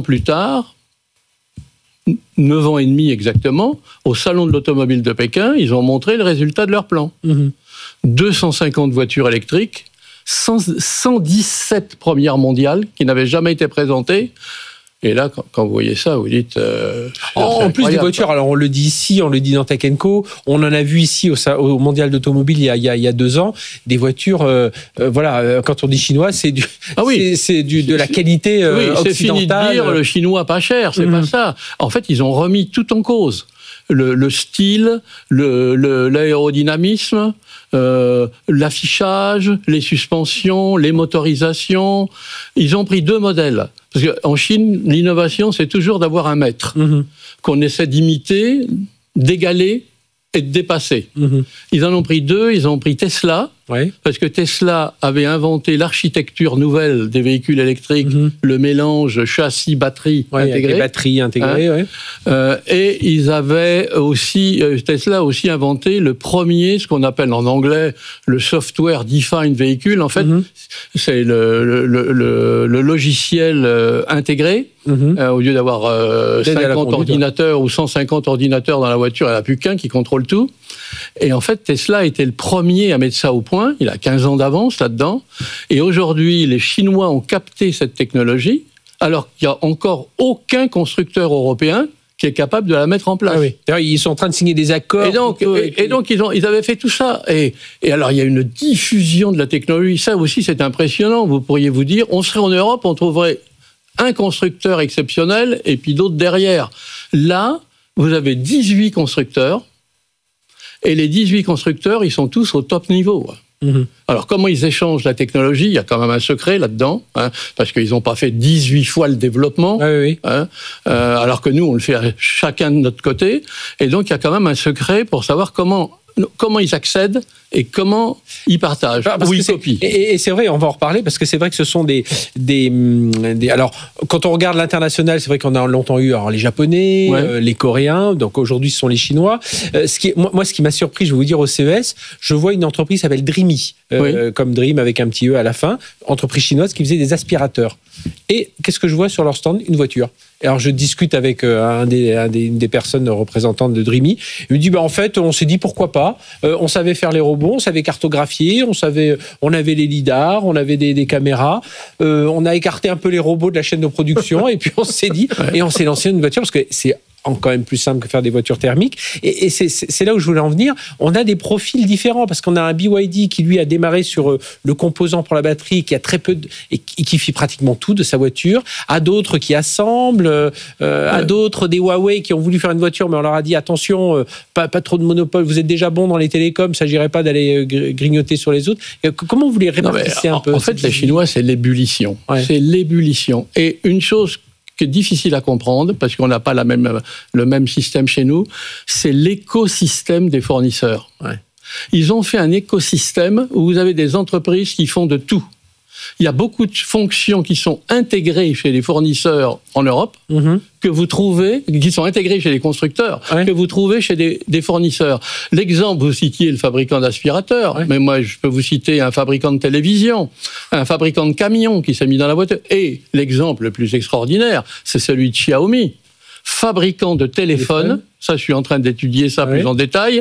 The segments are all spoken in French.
plus tard, 9 ans et demi exactement, au Salon de l'automobile de Pékin, ils ont montré le résultat de leur plan. 250 voitures électriques, 117 premières mondiales qui n'avaient jamais été présentées. Et là, quand vous voyez ça, vous dites... en plus des voitures, alors on le dit ici, on le dit dans Tech & Co, on en a vu ici au Mondial d'automobile il y a 2 ans, des voitures, quand on dit chinois, c'est de la qualité occidentale. C'est fini de dire le chinois pas cher, c'est pas ça. En fait, ils ont remis tout en cause. Le style, l'aérodynamisme, l'affichage, les suspensions, les motorisations. Ils ont pris 2 modèles. Parce qu'en Chine, l'innovation, c'est toujours d'avoir un maître qu'on essaie d'imiter, d'égaler et de dépasser. Ils en ont pris 2. Ils ont pris Tesla, parce que Tesla avait inventé l'architecture nouvelle des véhicules électriques, le mélange châssis-batterie intégré. Les batteries intégrées, et ils avaient aussi, Tesla a aussi inventé le premier, ce qu'on appelle en anglais le software defined vehicle. En fait, c'est le logiciel intégré. Au lieu d'avoir 50 ordinateurs ou 150 ordinateurs dans la voiture, il n'y en a plus qu'un qui contrôle tout. Et en fait, Tesla était le premier à mettre ça au point. Il a 15 ans d'avance là-dedans. Et aujourd'hui, les Chinois ont capté cette technologie, alors qu'il n'y a encore aucun constructeur européen qui est capable de la mettre en place. D'ailleurs, ils sont en train de signer des accords. Et donc ils avaient fait tout ça. Et alors, il y a une diffusion de la technologie. Ça aussi, c'est impressionnant. Vous pourriez vous dire, on serait en Europe, on trouverait un constructeur exceptionnel et puis d'autres derrière. Là, vous avez 18 constructeurs et les 18 constructeurs, ils sont tous au top niveau. Alors, comment ils échangent la technologie ? Il y a quand même un secret là-dedans, parce qu'ils n'ont pas fait 18 fois le développement, alors que nous, on le fait chacun de notre côté. Et donc, il y a quand même un secret pour savoir comment ils accèdent et comment ils partagent ou ils copient. Et c'est vrai, on va en reparler, parce que c'est vrai que ce sont des alors, quand on regarde l'international, c'est vrai qu'on a longtemps eu les Japonais, les Coréens, donc aujourd'hui ce sont les Chinois. Ce qui m'a surpris, je vais vous dire, au CES, je vois une entreprise qui s'appelle Dreamy, comme Dream avec un petit E à la fin, entreprise chinoise qui faisait des aspirateurs. Et qu'est-ce que je vois sur leur stand ? Une voiture. Alors je discute avec une des personnes représentantes de Dreamy. Il me dit en fait, on s'est dit pourquoi pas. On savait faire les robots, on savait cartographier, on avait les lidars, on avait des caméras. On a écarté un peu les robots de la chaîne de production et puis on s'est dit et on s'est lancé une voiture parce que c'est quand même plus simple que faire des voitures thermiques. Et c'est là où je voulais en venir. On a des profils différents parce qu'on a un BYD qui, lui, a démarré sur le composant pour la batterie, qui a très peu et qui fait pratiquement tout de sa voiture. À d'autres qui assemblent, à d'autres des Huawei qui ont voulu faire une voiture, mais on leur a dit attention, pas trop de monopole, vous êtes déjà bon dans les télécoms, ça n'irait pas d'aller grignoter sur les autres. Comment vous les répartissez un peu ? En fait, les Chinois, c'est l'ébullition. C'est l'ébullition. Et une chose qui est difficile à comprendre, parce qu'on n'a pas le même système chez nous, c'est l'écosystème des fournisseurs. Ils ont fait un écosystème où vous avez des entreprises qui font de tout. Il y a beaucoup de fonctions qui sont intégrées chez les fournisseurs en Europe, que vous trouvez, qui sont intégrées chez les constructeurs, que vous trouvez chez des fournisseurs. L'exemple, vous citiez le fabricant d'aspirateurs, mais moi je peux vous citer un fabricant de télévision, un fabricant de camions qui s'est mis dans la voiture. Et l'exemple le plus extraordinaire, c'est celui de Xiaomi, fabricant de téléphones. Ça, je suis en train d'étudier ça plus en détail.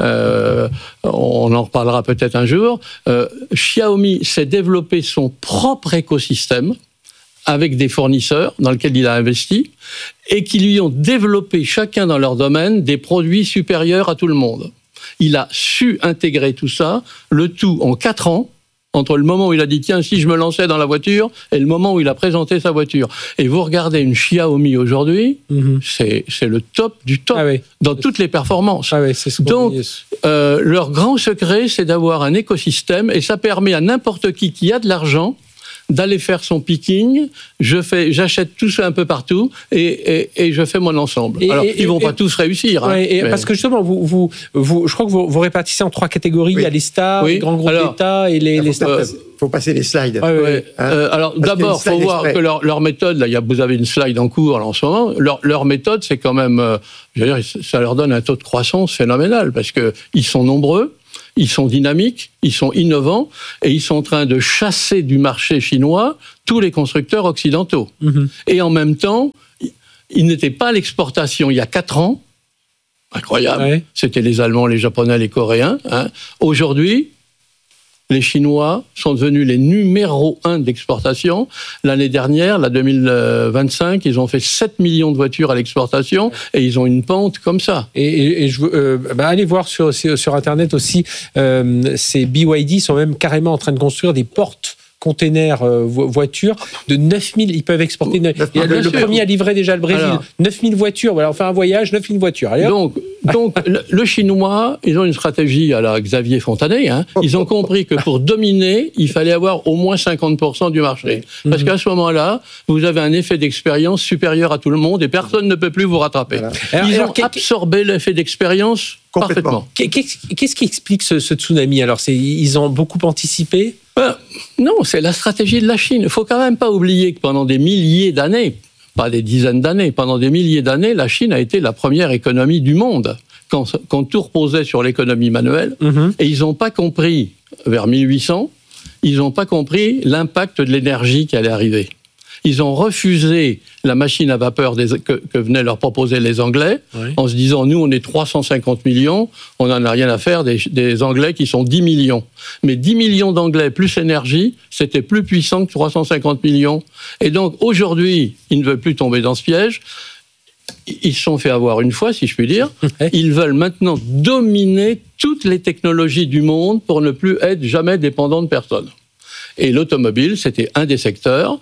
On en reparlera peut-être un jour. Xiaomi s'est développé son propre écosystème avec des fournisseurs dans lesquels il a investi et qui lui ont développé chacun dans leur domaine des produits supérieurs à tout le monde. Il a su intégrer tout ça, le tout en 4 ans, entre le moment où il a dit « tiens, si je me lançais dans la voiture » et le moment où il a présenté sa voiture. Et vous regardez une Xiaomi aujourd'hui, c'est le top du top, dans toutes les performances. Donc, leur grand secret, c'est d'avoir un écosystème, et ça permet à n'importe qui a de l'argent d'aller faire son picking, j'achète tout ça un peu partout et je fais mon ensemble. Alors, ils vont pas tous réussir. Parce que justement, je crois que vous répartissez en 3 catégories. Il y a les stars, les grands groupes d'État et les startups. Il faut passer les slides. Alors d'abord, il faut voir que leur méthode, là, vous avez une slide en cours là, en ce moment, leur méthode, c'est quand même, ça leur donne un taux de croissance phénoménal, parce qu'ils sont nombreux, ils sont dynamiques, ils sont innovants, et ils sont en train de chasser du marché chinois tous les constructeurs occidentaux. Et en même temps, ils n'étaient pas à l'exportation il y a 4 ans. Incroyable. C'était les Allemands, les Japonais, les Coréens. Aujourd'hui, les Chinois sont devenus les numéro 1 d'exportation. L'année dernière, la 2025, ils ont fait 7 millions de voitures à l'exportation et ils ont une pente comme ça. Et je veux allez voir sur Internet aussi, ces BYD sont même carrément en train de construire des portes containers voitures de 9000, ils peuvent exporter. Le premier a livré déjà le Brésil. Alors, 9000 voitures, voilà, on fait un voyage, 9000 voitures. Allez, donc le Chinois, ils ont une stratégie à la Xavier Fontanet. Ils ont compris que pour dominer, il fallait avoir au moins 50% du marché. Parce qu'à ce moment-là, vous avez un effet d'expérience supérieur à tout le monde et personne ne peut plus vous rattraper. Voilà. Ils ont absorbé l'effet d'expérience parfaitement. Qu'est-ce qui explique ce tsunami? Alors, ils ont beaucoup anticipé? Non, c'est la stratégie de la Chine. Il ne faut quand même pas oublier que pendant des milliers d'années, pas des dizaines d'années, pendant des milliers d'années, la Chine a été la première économie du monde, quand tout reposait sur l'économie manuelle. Et ils n'ont pas compris, vers 1800, ils n'ont pas compris l'impact de l'énergie qui allait arriver. Ils ont refusé la machine à vapeur que venaient leur proposer les Anglais, en se disant, nous, on est 350 millions, on n'en a rien à faire des Anglais qui sont 10 millions. Mais 10 millions d'Anglais plus énergie, c'était plus puissant que 350 millions. Et donc, aujourd'hui, ils ne veulent plus tomber dans ce piège. Ils se sont fait avoir une fois, si je puis dire. Ils veulent maintenant dominer toutes les technologies du monde pour ne plus être jamais dépendants de personne. Et l'automobile, c'était un des secteurs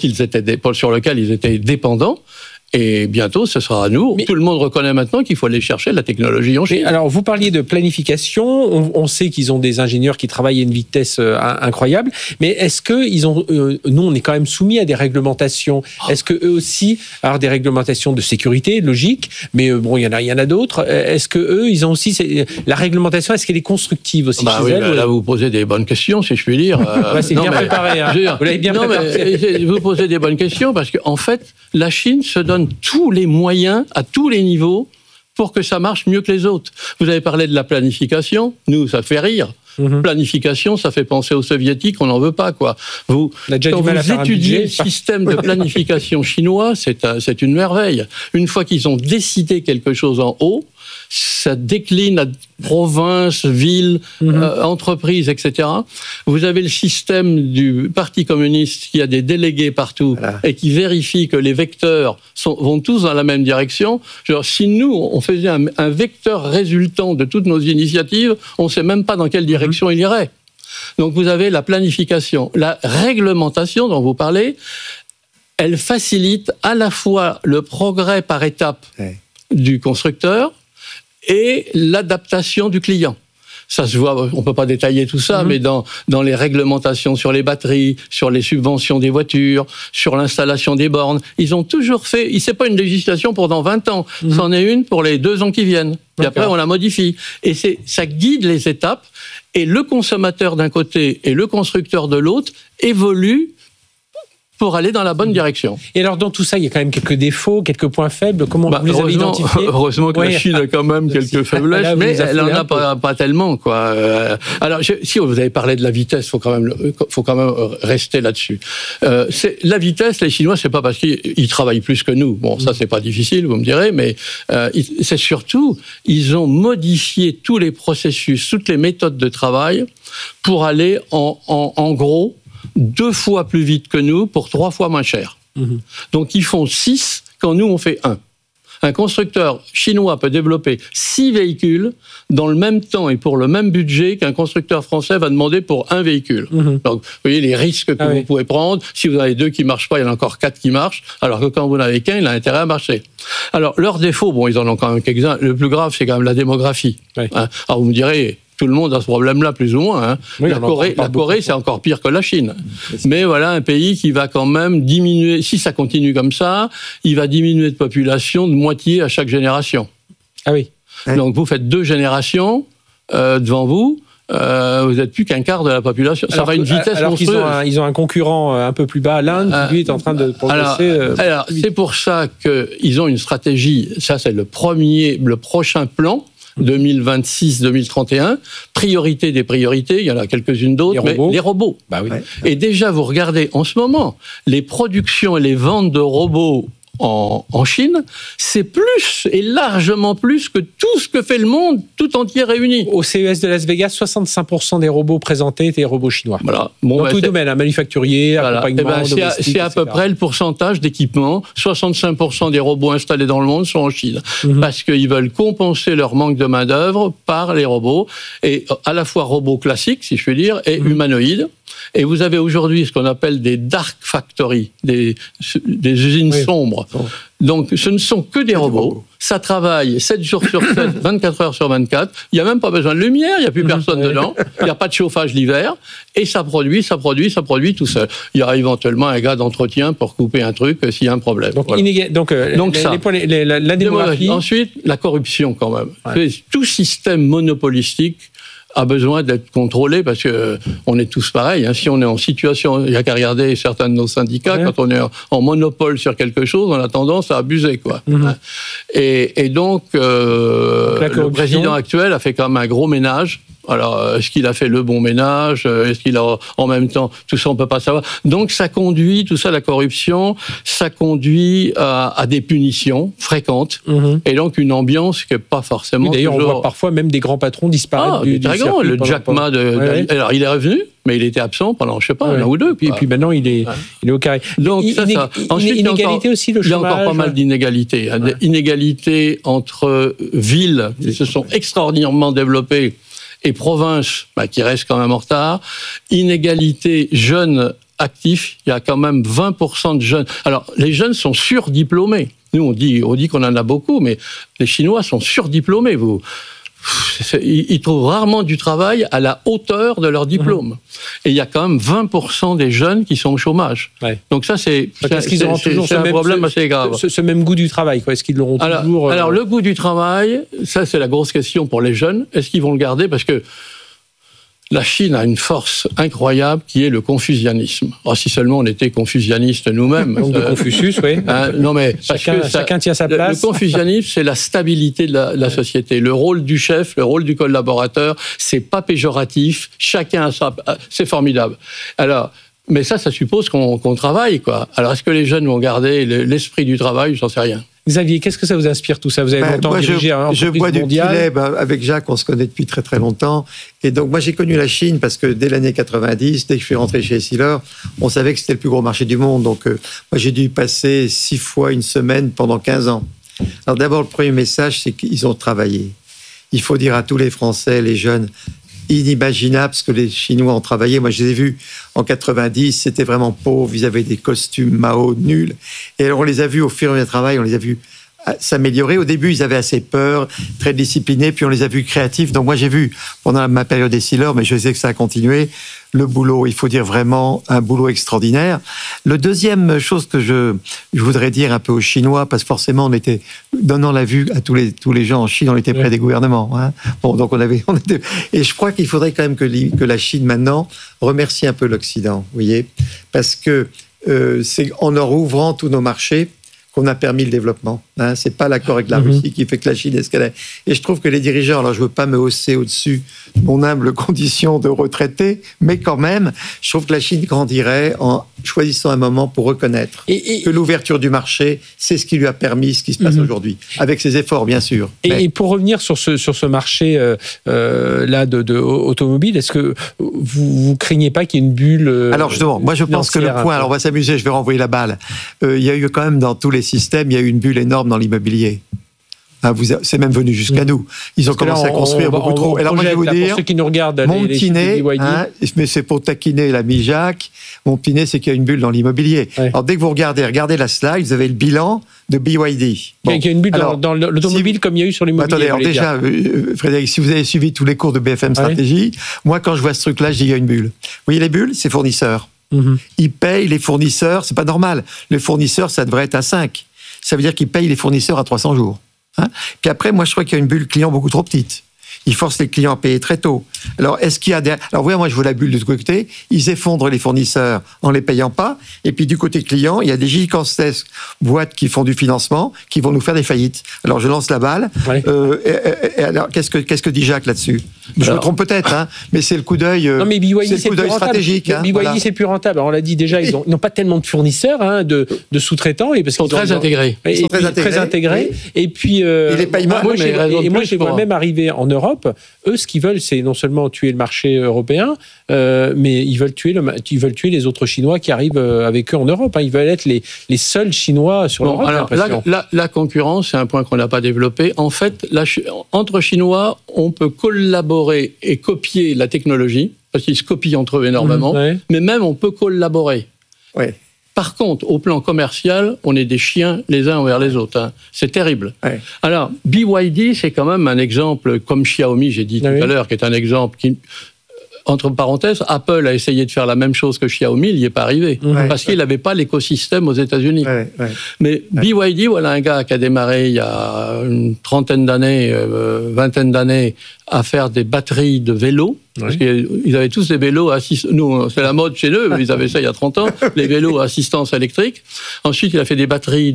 sur lequel ils étaient dépendants. Et bientôt, ce sera à nous. Tout le monde reconnaît maintenant qu'il faut aller chercher la technologie en Chine. Alors, vous parliez de planification. On sait qu'ils ont des ingénieurs qui travaillent à une vitesse incroyable. Mais est-ce qu'ils ont... nous, on est quand même soumis à des réglementations. Est-ce qu'eux aussi, alors des réglementations de sécurité, logique, mais bon, il y en a d'autres. Est-ce qu'eux, ils ont aussi... la réglementation, est-ce qu'elle est constructive aussi chez elles? Là, vous posez des bonnes questions, si je puis dire. C'est bien préparé. Vous l'avez bien préparé. Vous posez des bonnes questions parce qu'en fait, la Chine se donne tous les moyens, à tous les niveaux, pour que ça marche mieux que les autres. Vous avez parlé de la planification. Nous, ça fait rire. Planification, ça fait penser aux soviétiques, on n'en veut pas, quoi. Quand vous étudiez le système de planification chinois, c'est une merveille. Une fois qu'ils ont décidé quelque chose en haut, ça décline à provinces, villes, entreprises, etc. Vous avez le système du Parti communiste qui a des délégués partout et qui vérifie que les vecteurs vont tous dans la même direction. Genre, si nous, on faisait un vecteur résultant de toutes nos initiatives, on ne sait même pas dans quelle direction il irait. Donc vous avez la planification. La réglementation dont vous parlez, elle facilite à la fois le progrès par étapes du constructeur et l'adaptation du client. Ça se voit, on ne peut pas détailler tout ça, mais dans les réglementations sur les batteries, sur les subventions des voitures, sur l'installation des bornes, ils ont toujours fait... Ce n'est pas une législation pour dans 20 ans, c'en est une pour les 2 ans qui viennent. Et après, on la modifie. Et ça guide les étapes, et le consommateur d'un côté et le constructeur de l'autre évoluent pour aller dans la bonne direction. Et alors, dans tout ça, il y a quand même quelques défauts, quelques points faibles. Comment vous les avez identifiés? Heureusement que la Chine a quand même quelques faiblesses, mais elle n'en a pas tellement, quoi. Alors, si vous avez parlé de la vitesse, faut quand même rester là-dessus. La vitesse, les Chinois, c'est pas parce qu'ils travaillent plus que nous. Bon, ça, c'est pas difficile, vous me direz, mais c'est surtout, ils ont modifié tous les processus, toutes les méthodes de travail pour aller en gros 2 fois plus vite que nous pour 3 fois moins cher. Donc ils font 6 quand nous on fait 1. Un constructeur chinois peut développer 6 véhicules dans le même temps et pour le même budget qu'un constructeur français va demander pour 1 véhicule. Donc vous voyez les risques que vous pouvez prendre. Si vous en avez 2 qui ne marchent pas, il y en a encore 4 qui marchent, alors que quand vous n'en avez qu'un, il a intérêt à marcher. Alors leurs défauts, bon, ils en ont quand même quelques-uns. Le plus grave, c'est quand même la démographie. Alors vous me direz... Tout le monde a ce problème-là, plus ou moins. La Corée, c'est encore pire que la Chine. Mais voilà, un pays qui va quand même diminuer, si ça continue comme ça, il va diminuer de population de moitié à chaque génération. Ah oui. Donc vous faites 2 générations devant vous, vous n'êtes plus qu'un quart de la population. Ça va à une vitesse monstrueuse. Ils ont un concurrent un peu plus bas, l'Inde, qui lui est en train de progresser. Alors c'est pour ça qu'ils ont une stratégie, ça c'est le prochain plan, 2026-2031. Priorité des priorités, il y en a quelques-unes d'autres, mais les robots. Bah oui. Et déjà, vous regardez en ce moment, les productions et les ventes de robots en Chine, c'est plus et largement plus que tout ce que fait le monde tout entier réuni. Au CES de Las Vegas, 65% des robots présentés étaient robots chinois. Voilà. Dans tout domaine, manufacturier, accompagnement, c'est à peu près le pourcentage d'équipements. 65% des robots installés dans le monde sont en Chine. Parce qu'ils veulent compenser leur manque de main-d'œuvre par les robots, et à la fois robots classiques, si je puis dire, et humanoïdes. Et vous avez aujourd'hui ce qu'on appelle des dark factories, des usines sombres. Donc, ce ne sont que des robots. Ça travaille 7 jours sur 7, 24 heures sur 24. Il n'y a même pas besoin de lumière, il n'y a plus personne dedans. Il n'y a pas de chauffage l'hiver. Et ça produit tout seul. Il y aura éventuellement un gars d'entretien pour couper un truc s'il y a un problème. Donc, voilà. la démographie. Ensuite, la corruption quand même. Ouais. Tout système monopolistique a besoin d'être contrôlé parce que on est tous pareils. Si on est en situation, il n'y a qu'à regarder certains de nos syndicats, quand on est en monopole sur quelque chose, on a tendance à abuser, quoi. Et donc, le président actuel a fait quand même un gros ménage. Alors, est-ce qu'il a fait le bon ménage? Est-ce qu'il a, en même temps, tout ça, on peut pas savoir. Donc, ça conduit, tout ça, la corruption, ça conduit à des punitions fréquentes. Et donc, une ambiance qui est pas forcément d'ailleurs, toujours... on voit parfois même des grands patrons disparaître du circuit. Le Jack Ma alors, il est revenu, mais il était absent pendant, je sais pas, un an ou deux. Et puis maintenant, il est au carré. Donc, Ensuite, inégalité aussi, le chômage. Il y a encore pas mal d'inégalités. Inégalités entre villes qui se sont extraordinairement développées et provinces qui restent quand même en retard. Inégalité jeunes actifs, il y a quand même 20% de jeunes. Alors, les jeunes sont surdiplômés. Nous, on dit qu'on en a beaucoup, mais les Chinois sont surdiplômés. Ils trouvent rarement du travail à la hauteur de leur diplôme. Et il y a quand même 20% des jeunes qui sont au chômage. Donc ça, c'est un problème assez grave. Ce même goût du travail, quoi. Est-ce qu'ils l'auront toujours Alors, le goût du travail, ça, c'est la grosse question pour les jeunes. Est-ce qu'ils vont le garder? Parce que la Chine a une force incroyable qui est le confucianisme. Alors, si seulement on était confucianistes nous-mêmes. Donc de Confucius, oui. Non, mais chacun tient sa place. Le confucianisme, c'est la stabilité de la société. Le rôle du chef, le rôle du collaborateur, c'est pas péjoratif. Chacun a sa... C'est formidable. Alors, mais ça suppose qu'on travaille, quoi. Alors, est-ce que les jeunes vont garder l'esprit du travail? J'en sais rien. Xavier, qu'est-ce que ça vous inspire tout ça? Vous avez longtemps dirigé un entreprise mondiale. Je bois du petit lait. Avec Jacques, on se connaît depuis très très longtemps. Et donc moi j'ai connu la Chine parce que dès l'année 90, dès que je suis rentré chez Essilor, on savait que c'était le plus gros marché du monde. Donc moi j'ai dû y passer 6 fois une semaine pendant 15 ans. Alors d'abord le premier message, c'est qu'ils ont travaillé. Il faut dire à tous les Français, les jeunes, inimaginable ce que les Chinois ont travaillé. Moi, je les ai vus en 90, c'était vraiment pauvre, ils avaient des costumes Mao nuls. Et alors, on les a vus au fur et à mesure du travail, on les a vus s'améliorer. Au début, ils avaient assez peur, très disciplinés, puis on les a vus créatifs. Donc moi, j'ai vu, pendant ma période Essilor, mais je sais que ça a continué, le boulot, il faut dire vraiment un boulot extraordinaire. Le deuxième chose que je voudrais dire un peu aux Chinois, parce que forcément, on était, donnant la vue à tous les gens en Chine, on était près des gouvernements. Bon, donc on était, et je crois qu'il faudrait quand même que la Chine, maintenant, remercie un peu l'Occident, vous voyez, parce que c'est en leur ouvrant tous nos marchés qu'on a permis le développement. C'est pas l'accord avec la Russie qui fait que la Chine est ce qu'elle est. Et je trouve que les dirigeants, alors je veux pas me hausser au-dessus de mon humble condition de retraité, mais quand même, je trouve que la Chine grandirait en choisissant un moment pour reconnaître que l'ouverture du marché, c'est ce qui lui a permis ce qui se passe aujourd'hui, avec ses efforts, bien sûr. Et pour revenir sur ce marché là de automobile, est-ce que vous craignez pas qu'il y ait une bulle Alors justement, moi je pense que le point, alors on va s'amuser, je vais renvoyer la balle. Il y a eu quand même dans tous les systèmes, il y a eu une bulle énorme dans l'immobilier. C'est même venu jusqu'à nous. Ils ont commencé à construire beaucoup trop. Alors moi je vais vous dire, pour ceux qui nous regardent, mon petit nez, mais c'est pour taquiner l'ami Jacques, mon petit nez, c'est qu'il y a une bulle dans l'immobilier. Alors dès que vous regardez la slide, vous avez le bilan de BYD. Bon. Il y a une bulle dans l'automobile comme il y a eu sur l'immobilier. Attendez, alors déjà, Frédéric, si vous avez suivi tous les cours de BFM Stratégie, moi quand je vois ce truc-là, je dis il y a une bulle. Vous voyez les bulles, c'est fournisseurs. Ils payent les fournisseurs, c'est pas normal. Les fournisseurs, ça devrait être à 5. Ça veut dire qu'ils payent les fournisseurs à 300 jours. Puis après, moi, je crois qu'il y a une bulle client beaucoup trop petite. ils forcent les clients à payer très tôt. Alors, est-ce qu'il y a des... Alors, moi, je vois la bulle de ce côté. Ils effondrent les fournisseurs en les payant pas. Et puis, du côté client, il y a des gigantesques boîtes qui font du financement, qui vont nous faire des faillites. Alors, je lance la balle. Ouais. Et alors, qu'est-ce que dit Jacques là-dessus ? Je me trompe peut-être, hein, mais c'est le coup d'œil. Non, mais BYD, c'est le coup d'œil stratégique. Hein, BYD, voilà. C'est plus rentable. Alors, on l'a dit déjà, ils n'ont pas tellement de fournisseurs, hein, de sous-traitants, et parce qu'ils sont très intégrés. Ils sont très intégrés. Oui. Et puis, et les paiements. Moi, je les vois même arriver en Europe. Eux, ce qu'ils veulent, c'est non seulement tuer le marché européen, mais ils veulent tuer les autres Chinois qui arrivent avec eux en Europe. Hein. Ils veulent être les seuls Chinois sur l'Europe. Alors, la concurrence, c'est un point qu'on n'a pas développé. En fait, entre Chinois, on peut collaborer et copier la technologie, parce qu'ils se copient entre eux énormément, mais même on peut collaborer. Ouais. Par contre, au plan commercial, on est des chiens les uns envers les autres. Hein. C'est terrible. Ouais. Alors, BYD, c'est quand même un exemple, comme Xiaomi, j'ai dit tout à l'heure, qui est un exemple qui... Entre parenthèses, Apple a essayé de faire la même chose que Xiaomi, il n'y est pas arrivé, parce qu'il n'avait pas l'écosystème aux États-Unis. Mais BYD, voilà un gars qui a démarré il y a une trentaine d'années, vingtaine d'années, à faire des batteries de vélos, parce qu'ils avaient tous des vélos nous, c'est la mode chez eux, mais ils avaient ça il y a 30 ans, les vélos à assistance électrique. Ensuite, il a fait des batteries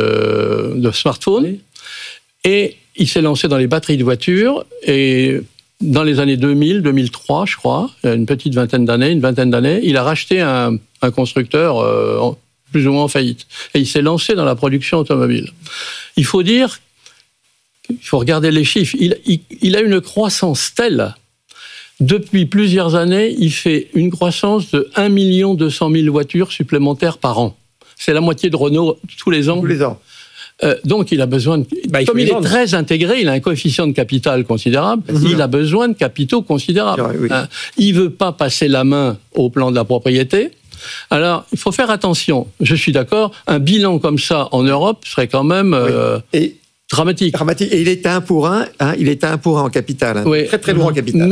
de smartphones, et il s'est lancé dans les batteries de voitures, et... Dans les années 2000, 2003, je crois, une vingtaine d'années, il a racheté un constructeur plus ou moins en faillite. Et il s'est lancé dans la production automobile. Il faut regarder les chiffres. Il a une croissance telle. Depuis plusieurs années, il fait une croissance de 1 200 000 voitures supplémentaires par an. C'est la moitié de Renault tous les ans. Tous les ans. Donc, il a besoin de... Comme il est très intégré, il a un coefficient de capital considérable, il a besoin de capitaux considérables. Oui. Il ne veut pas passer la main au plan de la propriété. Alors, il faut faire attention. Je suis d'accord, un bilan comme ça en Europe serait quand même... dramatique. Et il est à 1 pour 1, il est à 1 pour 1 en capital. Hein. Oui. Très, très lourd en capital.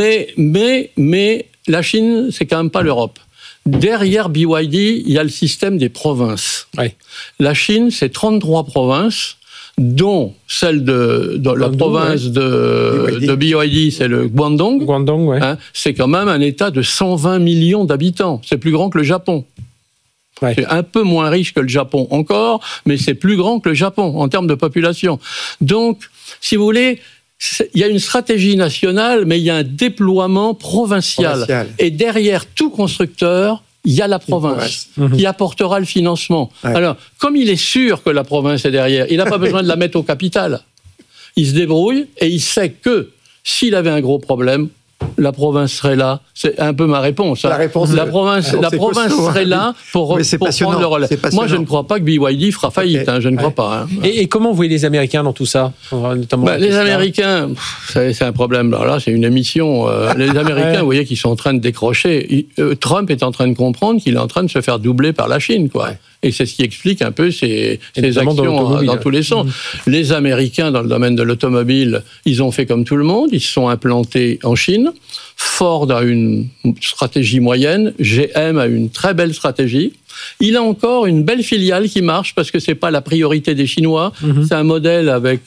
Mais la Chine, c'est quand même pas l'Europe. Derrière BYD, il y a le système des provinces. Oui. La Chine, c'est 33 provinces, dont celle de la province de BYD, c'est le Guangdong. C'est quand même un État de 120 millions d'habitants. C'est plus grand que le Japon. Ouais. C'est un peu moins riche que le Japon encore, mais c'est plus grand que le Japon en termes de population. Donc, si vous voulez... Il y a une stratégie nationale, mais il y a un déploiement provincial. Et derrière tout constructeur, il y a la province qui apportera le financement. Ouais. Alors, comme il est sûr que la province est derrière, il n'a pas besoin de la mettre au capital. Il se débrouille et il sait que s'il avait un gros problème, la province serait là. C'est un peu ma réponse. Hein. La province serait là pour prendre le relais. Moi, je ne crois pas que BYD fera faillite. Hein, je ne crois pas. Hein. Et comment vous voyez les Américains dans tout ça, notamment les Américains, c'est un problème. Alors là, c'est une émission. Les Américains, vous voyez qu'ils sont en train de décrocher. Trump est en train de comprendre qu'il est en train de se faire doubler par la Chine, quoi. Et c'est ce qui explique un peu ces actions dans tous les sens. Les Américains, dans le domaine de l'automobile, ils ont fait comme tout le monde. Ils se sont implantés en Chine. Ford a une stratégie moyenne. GM a une très belle stratégie. Il a encore une belle filiale qui marche parce que c'est pas la priorité des Chinois. C'est un modèle avec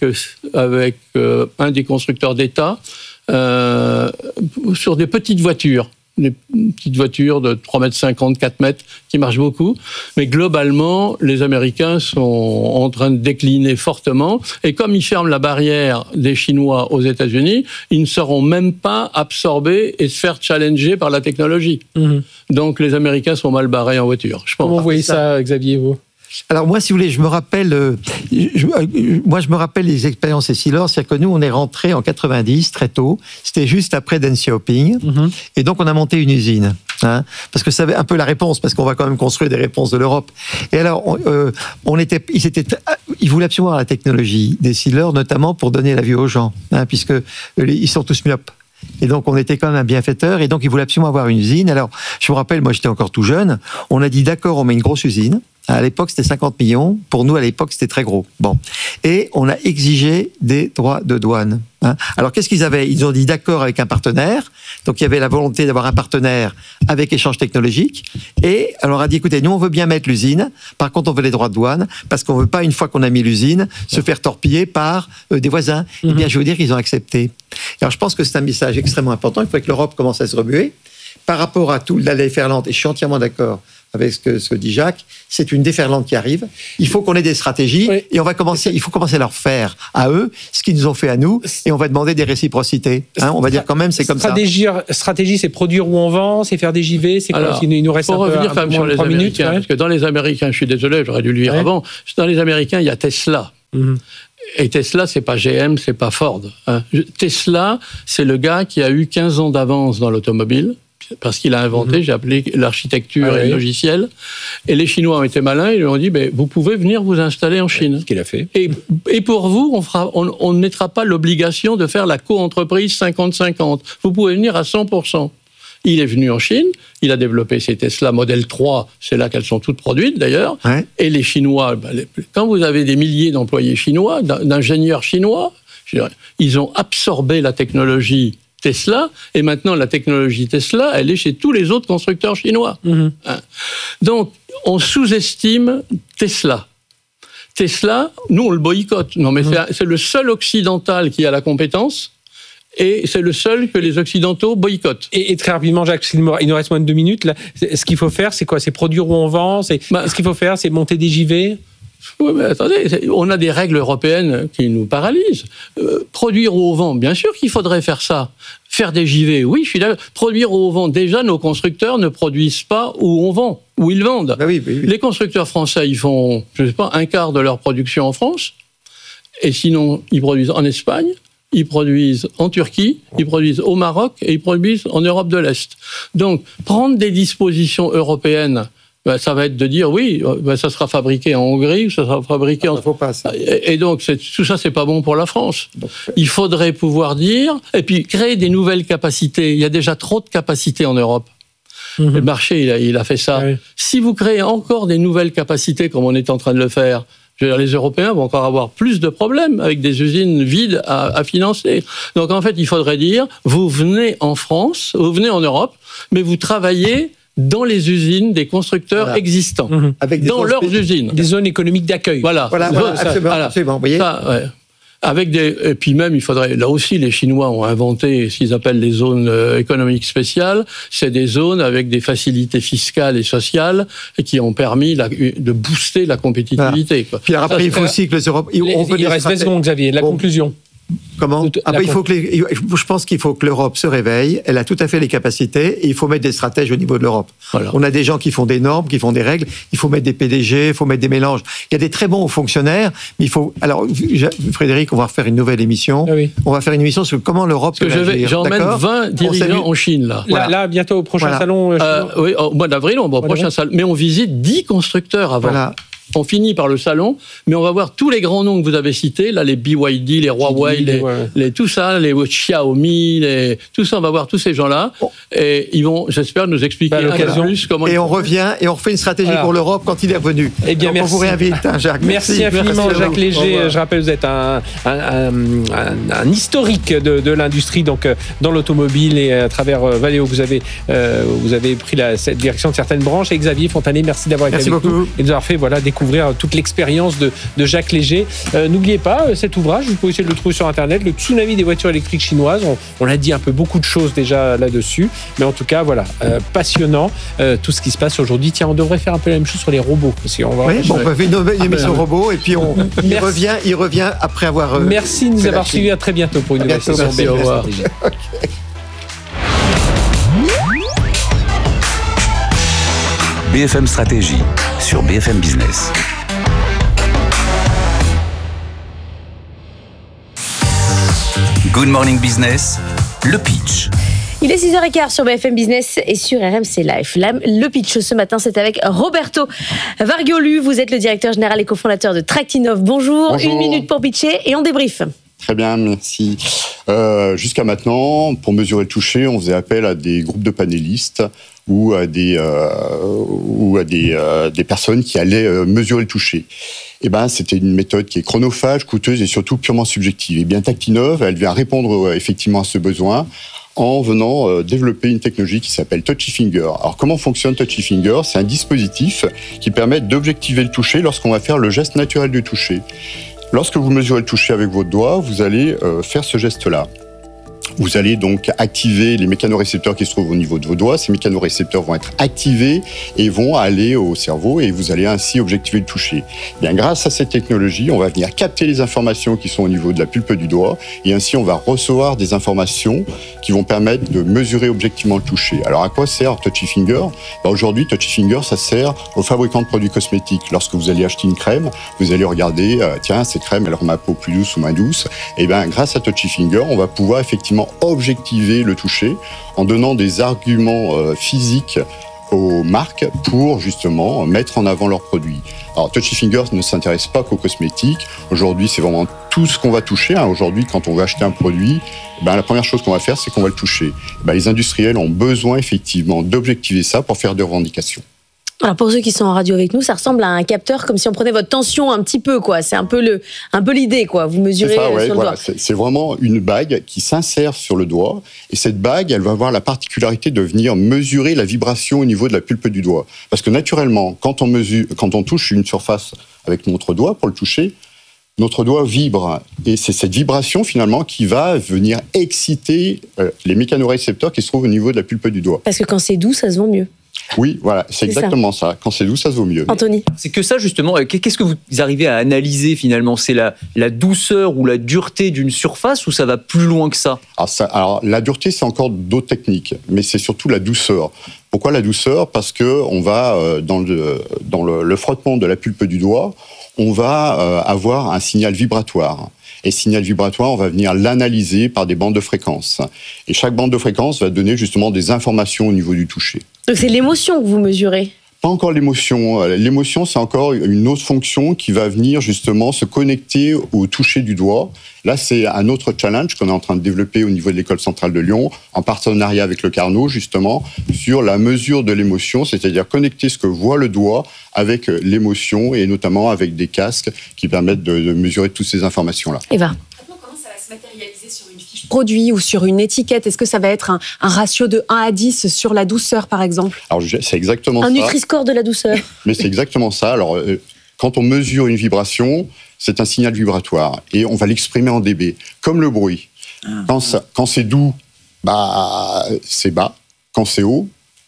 un des constructeurs d'État sur des petites voitures. Des petites voitures de 3,50 m, 4 mètres, qui marchent beaucoup. Mais globalement, les Américains sont en train de décliner fortement. Et comme ils ferment la barrière des Chinois aux États-Unis, ils ne seront même pas absorbés et se faire challenger par la technologie. Donc les Américains sont mal barrés en voiture. Je pense. Comment vous voyez ça, Xavier, vous ? Alors moi, si vous voulez, je me rappelle les expériences Essilor, c'est-à-dire que nous, on est rentrés en 90 très tôt. C'était juste après Deng Xiaoping, et donc on a monté une usine, hein, parce que ça avait un peu la réponse, parce qu'on va quand même construire des réponses de l'Europe. Et alors, ils voulaient absolument avoir la technologie d'Essilor, notamment pour donner la vue aux gens, hein, puisque ils sont tous myopes. Et donc, on était quand même un bienfaiteur, et donc, ils voulaient absolument avoir une usine. Alors, je me rappelle, moi, j'étais encore tout jeune, on a dit, d'accord, on met une grosse usine, À l'époque, c'était 50 millions. Pour nous, à l'époque, c'était très gros. Bon. Et on a exigé des droits de douane. Alors, qu'est-ce qu'ils avaient? Ils ont dit d'accord avec un partenaire. Donc, il y avait la volonté d'avoir un partenaire avec échange technologique. Et on leur a dit, écoutez, nous, on veut bien mettre l'usine. Par contre, on veut les droits de douane parce qu'on veut pas, une fois qu'on a mis l'usine, se faire torpiller par des voisins. Eh bien, je veux dire qu'ils ont accepté. Alors, je pense que c'est un message extrêmement important. Il faut que l'Europe commence à se remuer. Par rapport à tout la déferlante, et je suis entièrement d'accord avec ce que dit Jacques, c'est une déferlante qui arrive. Il faut qu'on ait des stratégies et il faut commencer à leur faire à eux ce qu'ils nous ont fait à nous et on va demander des réciprocités. On va dire quand même, c'est comme ça. Stratégie, c'est produire où on vend, c'est faire des JV, c'est quoi? Il nous reste un peu, revenir quand même sur les Américains, parce que dans les Américains, je suis désolé, j'aurais dû le dire avant, dans les Américains, il y a Tesla. Et Tesla, c'est pas GM, c'est pas Ford. Tesla, c'est le gars qui a eu 15 ans d'avance dans l'automobile, parce qu'il a inventé, j'ai appelé l'architecture et le logiciel. Et les Chinois ont été malins, ils lui ont dit, vous pouvez venir vous installer en Chine. Ce qu'il a fait. Et pour vous, on ne mettra pas l'obligation de faire la co-entreprise 50-50. Vous pouvez venir à 100%. Il est venu en Chine, il a développé ses Tesla Model 3, c'est là qu'elles sont toutes produites d'ailleurs. Ouais. Et les Chinois, quand vous avez des milliers d'employés chinois, d'ingénieurs chinois, ils ont absorbé la technologie Tesla, et maintenant la technologie Tesla, elle est chez tous les autres constructeurs chinois. Donc, on sous-estime Tesla. Tesla, nous, on le boycotte. Non, mais c'est le seul occidental qui a la compétence, et c'est le seul que les Occidentaux boycottent. Et très rapidement, Jacques, il nous reste moins de 2 minutes. Là, ce qu'il faut faire, c'est quoi? C'est produire où on vend? Ce qu'il faut faire, c'est monter des JV? Oui, mais attendez, on a des règles européennes qui nous paralysent. Produire où on vend, bien sûr qu'il faudrait faire ça. Faire des JV, oui, je suis d'accord. Produire où on vend, déjà, nos constructeurs ne produisent pas où on vend, où ils vendent. Oui. Les constructeurs français, ils font, je ne sais pas, un quart de leur production en France, et sinon, ils produisent en Espagne, ils produisent en Turquie, ils produisent au Maroc, et ils produisent en Europe de l'Est. Donc, prendre des dispositions européennes, ça va être de dire, oui, ça sera fabriqué en Hongrie, ça sera fabriqué en... Faut pas, ça. Et donc, tout ça, c'est pas bon pour la France. Il faudrait pouvoir dire, et puis créer des nouvelles capacités. Il y a déjà trop de capacités en Europe. Le marché, il a fait ça. Oui. Si vous créez encore des nouvelles capacités, comme on est en train de le faire, les Européens vont encore avoir plus de problèmes avec des usines vides à financer. Donc, en fait, il faudrait dire, vous venez en France, vous venez en Europe, mais vous travaillez dans les usines des constructeurs existants, avec dans leurs usines. Des zones économiques d'accueil. Voilà, absolument. Vous voyez et puis même, il faudrait, là aussi, les Chinois ont inventé ce qu'ils appellent les zones économiques spéciales. C'est des zones avec des facilités fiscales et sociales et qui ont permis de booster la compétitivité. Quoi. Puis après, il faut aussi que les Européens... Il reste 20 secondes, Xavier. La conclusion. Comment ? Je pense qu'il faut que l'Europe se réveille. Elle a tout à fait les capacités et il faut mettre des stratèges au niveau de l'Europe. Voilà. On a des gens qui font des normes, qui font des règles. Il faut mettre des PDG, il faut mettre des mélanges. Il y a des très bons fonctionnaires, mais il faut... Alors, Frédéric, on va refaire une nouvelle émission. Ah oui. On va faire une émission sur comment l'Europe peut agir. J'emmène 20 dirigeants en Chine, là. Là, bientôt au prochain salon. Oui, au mois d'avril, on va au prochain salon. Mais on visite 10 constructeurs avant. Voilà. On finit par le salon, mais on va voir tous les grands noms que vous avez cités, là, les BYD, les Huawei, tout ça, les Xiaomi, tout ça, on va voir tous ces gens-là, et ils vont, j'espère, nous expliquer plus comment... Et on revient, et on refait une stratégie pour l'Europe quand il est revenu. Eh bien, merci. On vous réinvite, Jacques. Merci infiniment, Jacques Léger. Je rappelle, vous êtes un historique de l'industrie, donc dans l'automobile, et à travers Valeo, vous avez pris cette direction de certaines branches. Et Xavier Fontanet, merci d'avoir été avec nous et de nous avoir fait découvrir toute l'expérience de Jacques Léger. N'oubliez pas cet ouvrage, vous pouvez essayer de le trouver sur Internet, le tsunami des voitures électriques chinoises. On l'a dit un peu, beaucoup de choses déjà là-dessus, mais en tout cas, passionnant tout ce qui se passe aujourd'hui. Tiens, on devrait faire un peu la même chose sur les robots. Parce qu'on va on va faire une nouvelle émission robot et puis il revient après avoir... Merci de nous avoir suivis. À très bientôt pour une nouvelle session. Merci, au revoir. BFM Stratégie sur BFM Business. Good Morning Business, le pitch. Il est 6h15 sur BFM Business et sur RMC Live. Le pitch ce matin, c'est avec Roberto Vargiolu. Vous êtes le directeur général et cofondateur de Tractinov. Bonjour. 1 minute pour pitcher et on débrief. Très bien, merci. Jusqu'à maintenant, pour mesurer le toucher, on faisait appel à des groupes de panélistes ou à des personnes qui allaient mesurer le toucher. Eh ben, c'était une méthode qui est chronophage, coûteuse et surtout purement subjective. Et bien, Tactinov, elle vient répondre effectivement à ce besoin en venant développer une technologie qui s'appelle Touchy Finger. Alors, comment fonctionne Touchy Finger ? C'est un dispositif qui permet d'objectiver le toucher lorsqu'on va faire le geste naturel du toucher. Lorsque vous mesurez le toucher avec votre doigt, vous allez faire ce geste-là. Vous allez donc activer les mécanorécepteurs qui se trouvent au niveau de vos doigts. Ces mécanorécepteurs vont être activés et vont aller au cerveau et vous allez ainsi objectiver le toucher. Bien, grâce à cette technologie, on va venir capter les informations qui sont au niveau de la pulpe du doigt et ainsi on va recevoir des informations qui vont permettre de mesurer objectivement le toucher. Alors à quoi sert Touchy Finger ? Aujourd'hui, Touchy Finger, ça sert aux fabricants de produits cosmétiques. Lorsque vous allez acheter une crème, vous allez regarder, tiens, cette crème, elle rend ma peau plus douce ou moins douce. Et bien, grâce à Touchy Finger, on va pouvoir effectivement objectiver le toucher en donnant des arguments physiques aux marques pour justement mettre en avant leurs produits. Alors Touchy Finger ne s'intéresse pas qu'aux cosmétiques. Aujourd'hui, c'est vraiment tout ce qu'on va toucher. Aujourd'hui, quand on va acheter un produit, la première chose qu'on va faire, c'est qu'on va le toucher. Les industriels ont besoin effectivement d'objectiver ça pour faire des revendications. Alors pour ceux qui sont en radio avec nous, ça ressemble à un capteur comme si on prenait votre tension un petit peu, quoi. C'est un peu l'idée, quoi. Vous mesurez sur le doigt. C'est vraiment une bague qui s'insère sur le doigt. Et cette bague, elle va avoir la particularité de venir mesurer la vibration au niveau de la pulpe du doigt. Parce que naturellement, quand on touche une surface avec notre doigt pour le toucher, notre doigt vibre. Et c'est cette vibration finalement qui va venir exciter les mécanorécepteurs qui se trouvent au niveau de la pulpe du doigt. Parce que quand c'est doux, ça se vend mieux. Oui, voilà, c'est exactement ça. Quand c'est doux, ça se vaut mieux. Anthony ? C'est que ça, justement. Qu'est-ce que vous arrivez à analyser, finalement ? C'est la douceur ou la dureté d'une surface, ou ça va plus loin que ça ? Alors, la dureté, c'est encore d'autres techniques, mais c'est surtout la douceur. Pourquoi la douceur ? Parce que on va, dans le frottement de la pulpe du doigt, on va avoir un signal vibratoire. Et signal vibratoire, on va venir l'analyser par des bandes de fréquences. Et chaque bande de fréquence va donner justement des informations au niveau du toucher. Donc c'est l'émotion que vous mesurez ? Pas encore l'émotion. L'émotion, c'est encore une autre fonction qui va venir justement se connecter au toucher du doigt. Là, c'est un autre challenge qu'on est en train de développer au niveau de l'École centrale de Lyon, en partenariat avec le Carnot, justement, sur la mesure de l'émotion, c'est-à-dire connecter ce que voit le doigt avec l'émotion et notamment avec des casques qui permettent de mesurer toutes ces informations-là. Eva ? Comment ça va se matérialiser sur une fiche produit ou sur une étiquette ? Est-ce que ça va être un ratio de 1 à 10 sur la douceur, par exemple ? Alors, c'est exactement ça. Un Nutri-Score de la douceur. Mais c'est exactement ça. Alors, quand on mesure une vibration, c'est un signal vibratoire et on va l'exprimer en dB, comme le bruit. Quand c'est doux, c'est bas. Quand c'est haut,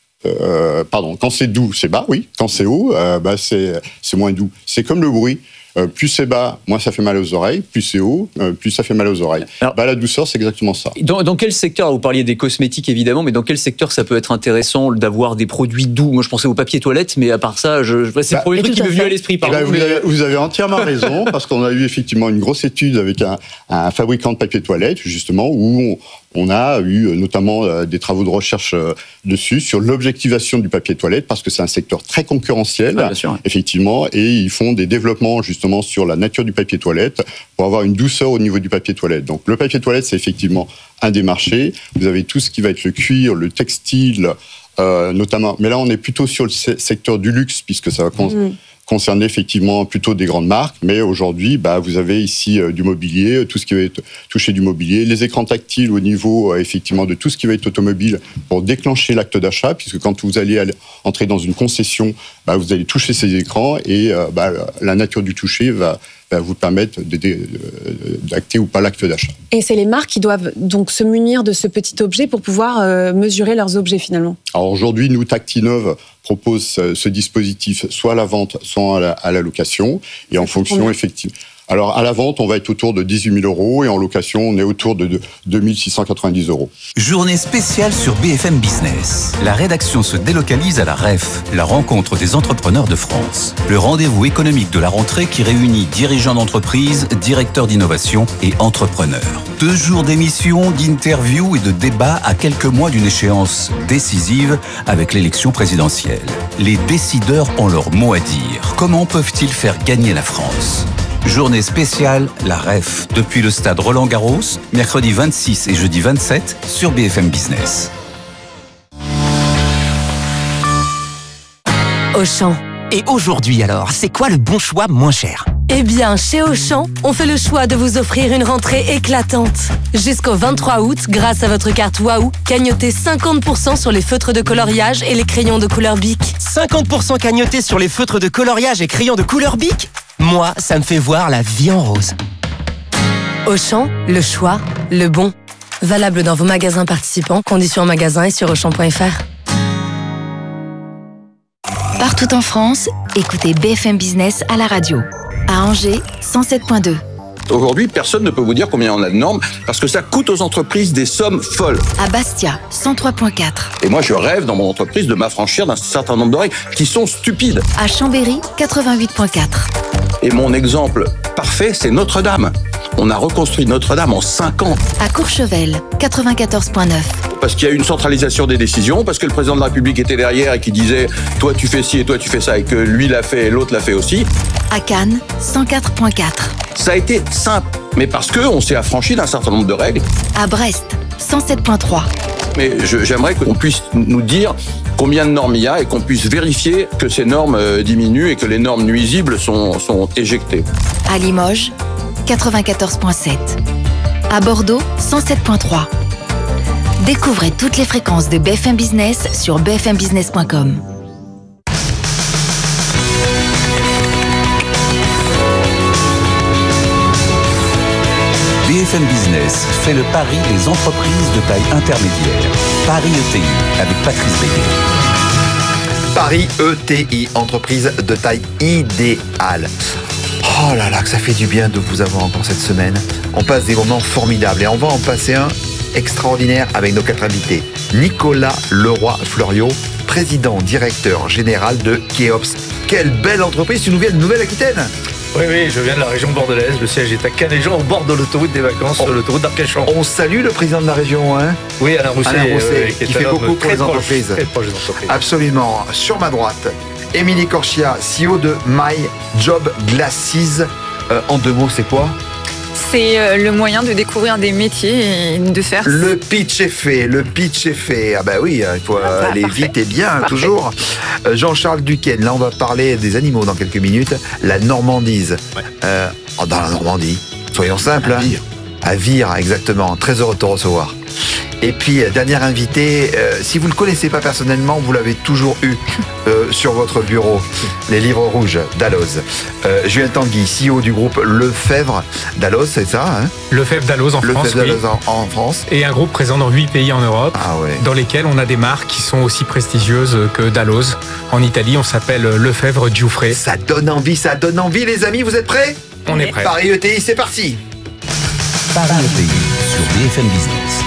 quand c'est doux, c'est bas, oui. Quand c'est haut, c'est moins doux. C'est comme le bruit. Plus c'est bas, moins ça fait mal aux oreilles. Plus c'est haut, plus ça fait mal aux oreilles. Alors, la douceur, c'est exactement ça. Dans quel secteur, vous parliez des cosmétiques évidemment, mais dans quel secteur ça peut être intéressant d'avoir des produits doux ? Moi, je pensais au papier toilette, mais à part ça, c'est le premier truc qui m'est venu à l'esprit. Vous avez entièrement raison, parce qu'on a eu effectivement une grosse étude avec un fabricant de papier toilette, justement, où on a eu notamment des travaux de recherche dessus, sur l'objectivation du papier toilette, parce que c'est un secteur très concurrentiel, bien sûr. Effectivement, et ils font des développements justement sur la nature du papier toilette pour avoir une douceur au niveau du papier toilette. Donc le papier toilette, c'est effectivement un des marchés. Vous avez tout ce qui va être le cuir, le textile, notamment. Mais là, on est plutôt sur le secteur du luxe, puisque ça va concerner effectivement plutôt des grandes marques, mais aujourd'hui, vous avez ici du mobilier, tout ce qui va être touché du mobilier, les écrans tactiles au niveau effectivement de tout ce qui va être automobile pour déclencher l'acte d'achat, puisque quand vous allez entrer dans une concession, vous allez toucher ces écrans et la nature du toucher va vous permettre d'acter ou pas l'acte d'achat. Et c'est les marques qui doivent donc se munir de ce petit objet pour pouvoir mesurer leurs objets finalement. Alors aujourd'hui, nous, Tactinov propose ce dispositif soit à la vente, soit à la location, et en fonction effectivement. Alors, à la vente, on va être autour de 18 000 €, et en location, on est autour de 2 690 €. Journée spéciale sur BFM Business. La rédaction se délocalise à la REF, la rencontre des entrepreneurs de France. Le rendez-vous économique de la rentrée qui réunit dirigeants d'entreprise, directeurs d'innovation et entrepreneurs. 2 jours d'émissions, d'interviews et de débats à quelques mois d'une échéance décisive avec l'élection présidentielle. Les décideurs ont leur mot à dire. Comment peuvent-ils faire gagner la France ? Journée spéciale, la REF, depuis le stade Roland-Garros, mercredi 26 et jeudi 27 sur BFM Business. Auchan. Et aujourd'hui alors, c'est quoi le bon choix moins cher ? Eh bien, chez Auchan, on fait le choix de vous offrir une rentrée éclatante. Jusqu'au 23 août, grâce à votre carte Waouh, cagnotez 50% sur les feutres de coloriage et les crayons de couleur Bic. 50% cagnotés sur les feutres de coloriage et crayons de couleur Bic ? Moi, ça me fait voir la vie en rose. Auchan, le choix, le bon. Valable dans vos magasins participants, conditions en magasin et sur auchan.fr. Partout en France, écoutez BFM Business à la radio. À Angers, 107.2. Aujourd'hui, personne ne peut vous dire combien on a de normes parce que ça coûte aux entreprises des sommes folles. À Bastia, 103.4. Et moi, je rêve dans mon entreprise de m'affranchir d'un certain nombre de règles qui sont stupides. À Chambéry, 88.4. Et mon exemple parfait, c'est Notre-Dame. On a reconstruit Notre-Dame en 5 ans. À Courchevel, 94.9. Parce qu'il y a eu une centralisation des décisions, parce que le président de la République était derrière et qui disait « toi tu fais ci et toi tu fais ça » et que lui l'a fait et l'autre l'a fait aussi. À Cannes, 104.4. Ça a été simple, mais parce qu'on s'est affranchi d'un certain nombre de règles. À Brest, 107.3. Mais j'aimerais qu'on puisse nous dire combien de normes il y a et qu'on puisse vérifier que ces normes diminuent et que les normes nuisibles sont éjectées. À Limoges, 94.7. À Bordeaux, 107.3. Découvrez toutes les fréquences de BFM Business sur bfmbusiness.com. BFM Business fait le pari des entreprises de taille intermédiaire. Paris ETI avec Patrice Béguet. Paris ETI, entreprise de taille idéale. Oh là là, que ça fait du bien de vous avoir encore cette semaine. On passe des moments formidables et on va en passer un extraordinaire avec nos 4 invités. Nicolas Leroy-Fleuriot, président directeur général de Keops. Quelle belle entreprise, tu nous viens de Nouvelle-Aquitaine. Oui, je viens de la région bordelaise. Le siège est à Canéjan, au bord de l'autoroute des vacances, sur l'autoroute d'Arcachon. On salue le président de la région, hein. Oui, Alain Rousset, qui fait beaucoup pour les entreprises. Très proche des entreprises. Absolument. Sur ma droite, Émilie Corchia, CEO de My Job Glasses. En 2 mots, c'est quoi ? C'est le moyen de découvrir des métiers et de faire... Le pitch est fait. Ah bah oui, il faut aller parfait. Vite et bien, parfait. Toujours. Jean-Charles Duquesne, là on va parler des animaux dans quelques minutes. La Normandise. Ouais. Dans la Normandie, soyons simples. À Vire, exactement. Très heureux de te recevoir. Et puis, dernier invité, si vous ne le connaissez pas personnellement, vous l'avez toujours eu sur votre bureau. Les livres rouges d'Alloz. Julien Tanguy, CEO du groupe Lefebvre d'Alloz, c'est ça, hein ? Lefebvre d'Alloz en France, oui. En France. Et un groupe présent dans 8 pays en Europe, dans lesquels on a des marques qui sont aussi prestigieuses que d'Alloz. En Italie, on s'appelle Lefebvre Giuffre. Ça donne envie, les amis, vous êtes prêts ? On est prêts. Paris ETI, c'est parti. Paris ETI sur BFM Business.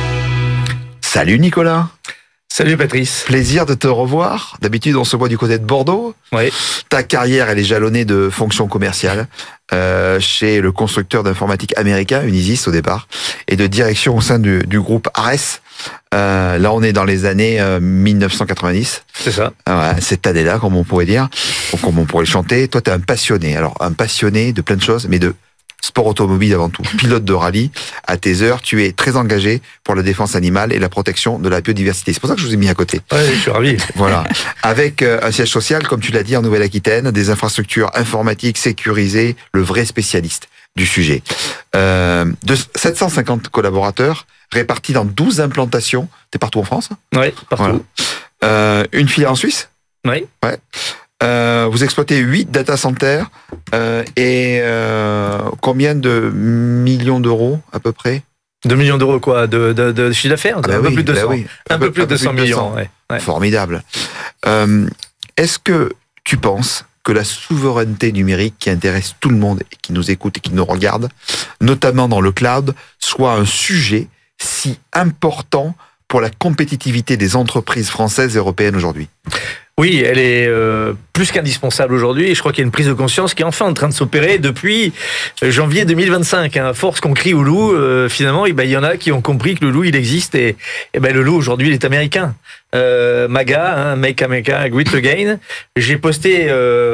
Salut Nicolas. Salut Patrice. Plaisir de te revoir. D'habitude, on se voit du côté de Bordeaux. Oui. Ta carrière, elle est jalonnée de fonctions commerciales chez le constructeur d'informatique américain, Unisys au départ, et de direction au sein du groupe Ares. Là, on est dans les années 1990. C'est ça. Cette année-là, comme on pourrait dire, ou comme on pourrait le chanter. Toi, t'es un passionné. Alors, un passionné de plein de choses, mais de sport automobile avant tout. Pilote de rallye, à tes heures, tu es très engagé pour la défense animale et la protection de la biodiversité. C'est pour ça que je vous ai mis à côté. Oui, je suis ravi. Voilà. Avec un siège social, comme tu l'as dit, en Nouvelle-Aquitaine, des infrastructures informatiques sécurisées, le vrai spécialiste du sujet. De 750 collaborateurs, répartis dans 12 implantations. T'es partout en France ? Oui, partout. Voilà. Une filiale en Suisse ? Oui. Ouais. Vous exploitez 8 data centers et combien de millions d'euros à peu près ? 2 millions d'euros quoi de chiffre d'affaires, un peu plus de 200. Un peu plus de 200 millions. Ouais. Formidable. Est-ce que tu penses que la souveraineté numérique qui intéresse tout le monde et qui nous écoute et qui nous regarde, notamment dans le cloud, soit un sujet si important pour la compétitivité des entreprises françaises et européennes aujourd'hui ? Oui, elle est plus qu'indispensable aujourd'hui et je crois qu'il y a une prise de conscience qui est enfin en train de s'opérer depuis janvier 2025. À force qu'on crie au loup, finalement, il y en a qui ont compris que le loup, il existe et le loup, aujourd'hui, il est américain. MAGA, Make America Great Again. J'ai posté,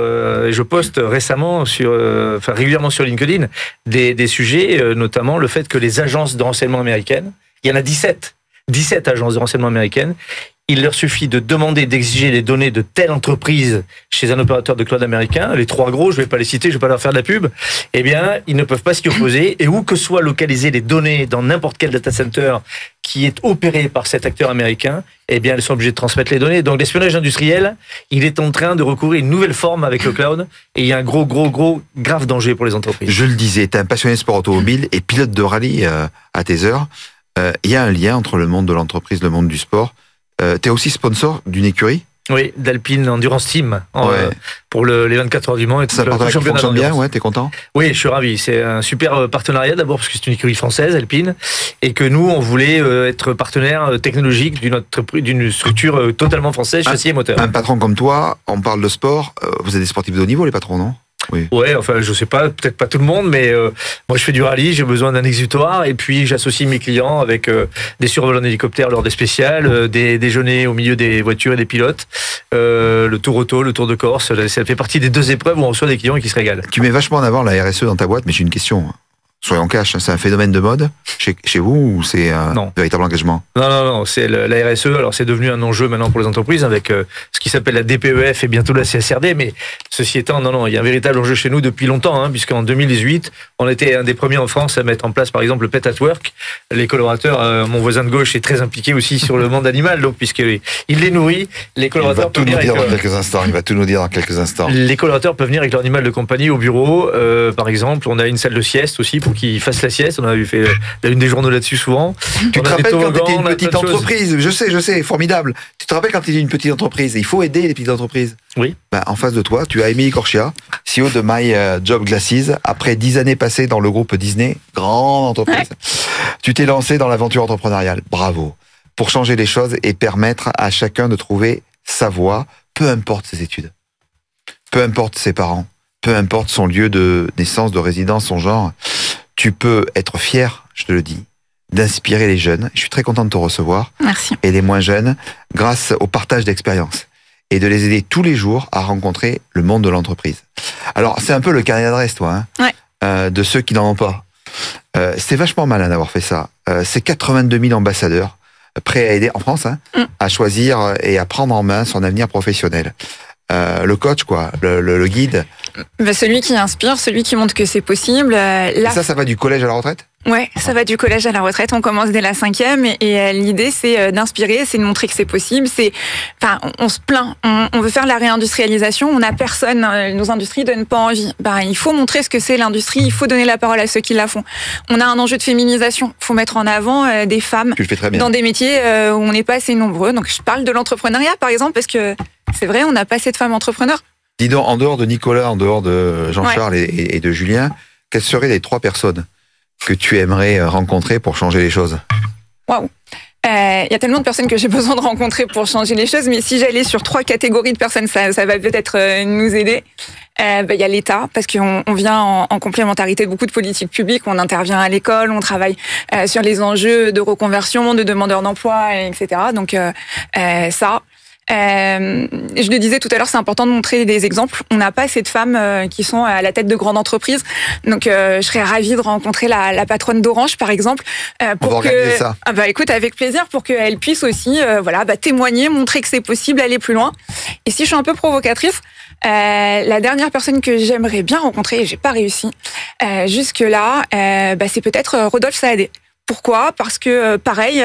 je poste récemment régulièrement sur LinkedIn des sujets, notamment le fait que les agences de renseignement américaines, il y en a 17 agences de renseignement américaines. Il leur suffit de demander, d'exiger les données de telle entreprise chez un opérateur de cloud américain. Les 3 gros, je vais pas les citer, je vais pas leur faire de la pub. Eh bien, ils ne peuvent pas s'y opposer. Et où que soient localisées les données dans n'importe quel data center qui est opéré par cet acteur américain, eh bien, elles sont obligées de transmettre les données. Donc, l'espionnage industriel, il est en train de recourir à une nouvelle forme avec le cloud. Et il y a un grave danger pour les entreprises. Je le disais, tu es un passionné de sport automobile et pilote de rallye à tes heures. Il y a un lien entre le monde de l'entreprise, le monde du sport. T'es aussi sponsor d'une écurie ? Oui, d'Alpine Endurance Team pour les 24 heures du Mans et tout ça. Ça fonctionne bien, ouais, t'es content ? Oui, je suis ravi. C'est un super partenariat d'abord parce que c'est une écurie française, Alpine, et que nous, on voulait être partenaire technologique d'une structure totalement française, châssis et moteur. Un patron comme toi, on parle de sport, vous êtes des sportifs de haut niveau, les patrons, non ? Oui. Ouais, enfin, je sais pas, peut-être pas tout le monde, mais moi, je fais du rallye, j'ai besoin d'un exutoire, et puis j'associe mes clients avec des survolants d'hélicoptères lors des spéciales, des déjeuners au milieu des voitures et des pilotes, le Tour Auto, le Tour de Corse, ça fait partie des 2 épreuves où on reçoit des clients qui se régalent. Tu mets vachement en avant la RSE dans ta boîte, mais j'ai une question. Soyons cash, c'est un phénomène de mode chez vous ou c'est un véritable engagement ? Non, c'est la RSE. Alors c'est devenu un enjeu maintenant pour les entreprises avec ce qui s'appelle la DPEF et bientôt la CSRD. Mais ceci étant, non, il y a un véritable enjeu chez nous depuis longtemps, puisqu'en 2018, on était un des premiers en France à mettre en place, par exemple, le Pet at Work. Les collaborateurs, mon voisin de gauche est très impliqué aussi sur le monde animal, donc puisqu'il les nourrit, les collaborateurs peuvent venir. Il va tout nous dire dans quelques instants. Les collaborateurs peuvent venir avec leur animal de compagnie au bureau. Par exemple, on a une salle de sieste aussi pour qu'ils fassent la sieste. On a fait la une des journaux là-dessus souvent. Tu te rappelles quand tu étais une petite entreprise ? Je sais, formidable. Tu te rappelles quand tu étais une petite entreprise ? Il faut aider les petites entreprises. Oui. En face de toi, tu as Émilie Corchia, CEO de My Job Glasses. Après 10 années passées dans le groupe Disney, grande entreprise, tu t'es lancé dans l'aventure entrepreneuriale. Bravo. Pour changer les choses et permettre à chacun de trouver sa voie, peu importe ses études, peu importe ses parents, peu importe son lieu de naissance, de résidence, son genre. Tu peux être fier, je te le dis, d'inspirer les jeunes. Je suis très content de te recevoir. Merci. Et les moins jeunes, grâce au partage d'expériences et de les aider tous les jours à rencontrer le monde de l'entreprise. Alors, c'est un peu le carnet d'adresse, toi, de ceux qui n'en ont pas. C'est vachement malin d'avoir fait ça. C'est 82 000 ambassadeurs prêts à aider en France à choisir et à prendre en main son avenir professionnel. Le coach, quoi, le guide. Celui qui inspire, celui qui montre que c'est possible. Ça va du collège à la retraite ? Ouais, ça va du collège à la retraite. On commence dès la 5e et l'idée c'est d'inspirer, c'est de montrer que c'est possible. On se plaint, on veut faire la réindustrialisation, on n'a personne, nos industries donnent pas envie. Il faut montrer ce que c'est l'industrie, il faut donner la parole à ceux qui la font. On a un enjeu de féminisation, il faut mettre en avant des femmes dans des métiers où on n'est pas assez nombreux. Donc je parle de l'entrepreneuriat par exemple parce que c'est vrai, on n'a pas assez de femmes entrepreneurs. Dis donc, en dehors de Nicolas, en dehors de Jean-Charles et de Julien, quelles seraient les 3 personnes que tu aimerais rencontrer pour changer les choses ? Waouh ! Il y a tellement de personnes que j'ai besoin de rencontrer pour changer les choses, mais si j'allais sur 3 catégories de personnes, ça va peut-être nous aider. Il y a l'État, parce qu'on vient en complémentarité de beaucoup de politiques publiques, on intervient à l'école, on travaille sur les enjeux de reconversion, de demandeurs d'emploi, etc. Donc ça... je le disais tout à l'heure, c'est important de montrer des exemples. On n'a pas assez de femmes qui sont à la tête de grandes entreprises. Donc, je serais ravie de rencontrer la patronne d'Orange, par exemple. On va organiser ça. Écoute, avec plaisir, pour qu'elle puisse aussi témoigner, montrer que c'est possible, aller plus loin. Et si je suis un peu provocatrice, la dernière personne que j'aimerais bien rencontrer, et j'ai pas réussi jusque-là, c'est peut-être Rodolphe Saadé. Pourquoi ? Parce que, pareil,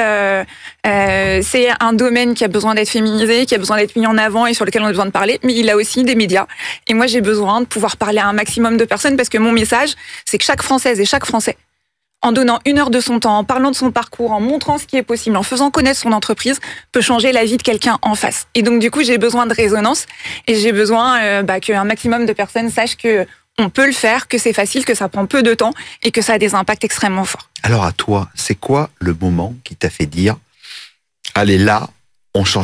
c'est un domaine qui a besoin d'être féminisé, qui a besoin d'être mis en avant et sur lequel on a besoin de parler, mais il a aussi des médias. Et moi, j'ai besoin de pouvoir parler à un maximum de personnes parce que mon message, c'est que chaque Française et chaque Français, en donnant 1 heure de son temps, en parlant de son parcours, en montrant ce qui est possible, en faisant connaître son entreprise, peut changer la vie de quelqu'un en face. Et donc, du coup, j'ai besoin de résonance et j'ai besoin qu'un maximum de personnes sachent que on peut le faire, que c'est facile, que ça prend peu de temps et que ça a des impacts extrêmement forts. Alors à toi, c'est quoi le moment qui t'a fait dire « Allez, là, on change des vies »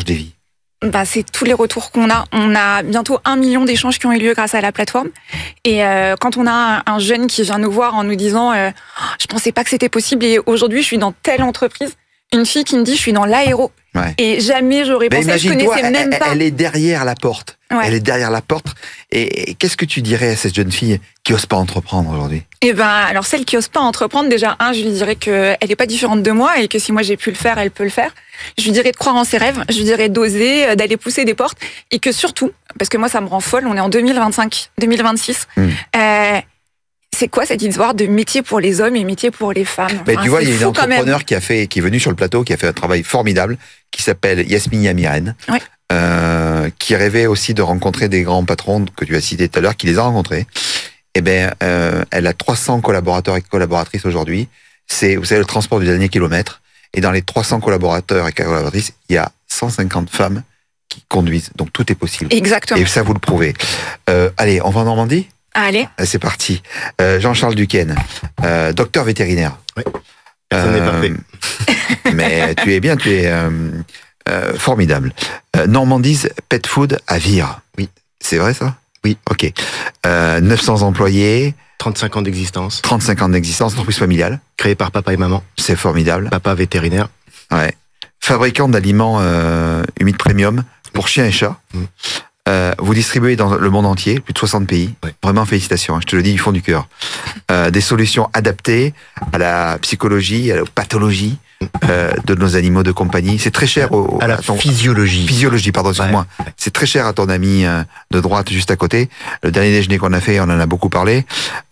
c'est tous les retours qu'on a. On a bientôt 1 million d'échanges qui ont eu lieu grâce à la plateforme. Et quand on a un jeune qui vient nous voir en nous disant je pensais pas que c'était possible et aujourd'hui je suis dans telle entreprise, une fille qui me dit je suis dans l'aéro. Ouais. Et jamais j'aurais pensé, je connaissais même pas. Elle est derrière la porte. Ouais. Elle est derrière la porte. Et qu'est-ce que tu dirais à cette jeune fille qui n'ose pas entreprendre aujourd'hui ? Alors celle qui n'ose pas entreprendre, déjà, je lui dirais qu'elle n'est pas différente de moi et que si moi j'ai pu le faire, elle peut le faire. Je lui dirais de croire en ses rêves, je lui dirais d'oser, d'aller pousser des portes et que surtout, parce que moi ça me rend folle, on est en 2025, 2026, c'est quoi cette histoire de métier pour les hommes et métier pour les femmes ? Tu vois, il y a une entrepreneur qui est venue sur le plateau, qui a fait un travail formidable, qui s'appelle Yasmine Yamiren, qui rêvait aussi de rencontrer des grands patrons que tu as cités tout à l'heure, qui les a rencontrés. Elle a 300 collaborateurs et collaboratrices aujourd'hui. C'est, vous savez, le transport du dernier kilomètre. Et dans les 300 collaborateurs et collaboratrices, il y a 150 femmes qui conduisent. Donc tout est possible. Exactement. Et ça, vous le prouvez. Allez, on va en Normandie ? Allez. C'est parti. Jean-Charles Duquesne, docteur vétérinaire. Oui. Ça n'est pas fait. Mais tu es formidable. Normandise Pet Food à Vire. Oui. C'est vrai ça ? Oui. Ok. 900 employés. 35 ans d'existence. 35 ans d'existence, entreprise familiale. Créée par papa et maman. C'est formidable. Papa vétérinaire. Ouais. Fabricant d'aliments humides premium pour chiens et chats. Vous distribuez dans le monde entier, plus de 60 pays. Ouais. Vraiment, félicitations, je te le dis du fond du cœur. Des solutions adaptées à la psychologie, à la pathologie de nos animaux de compagnie. C'est très cher à la physiologie. Physiologie, pardon, excuse-moi. Ouais. C'est très cher à ton ami de droite juste à côté. Le dernier déjeuner qu'on a fait, on en a beaucoup parlé.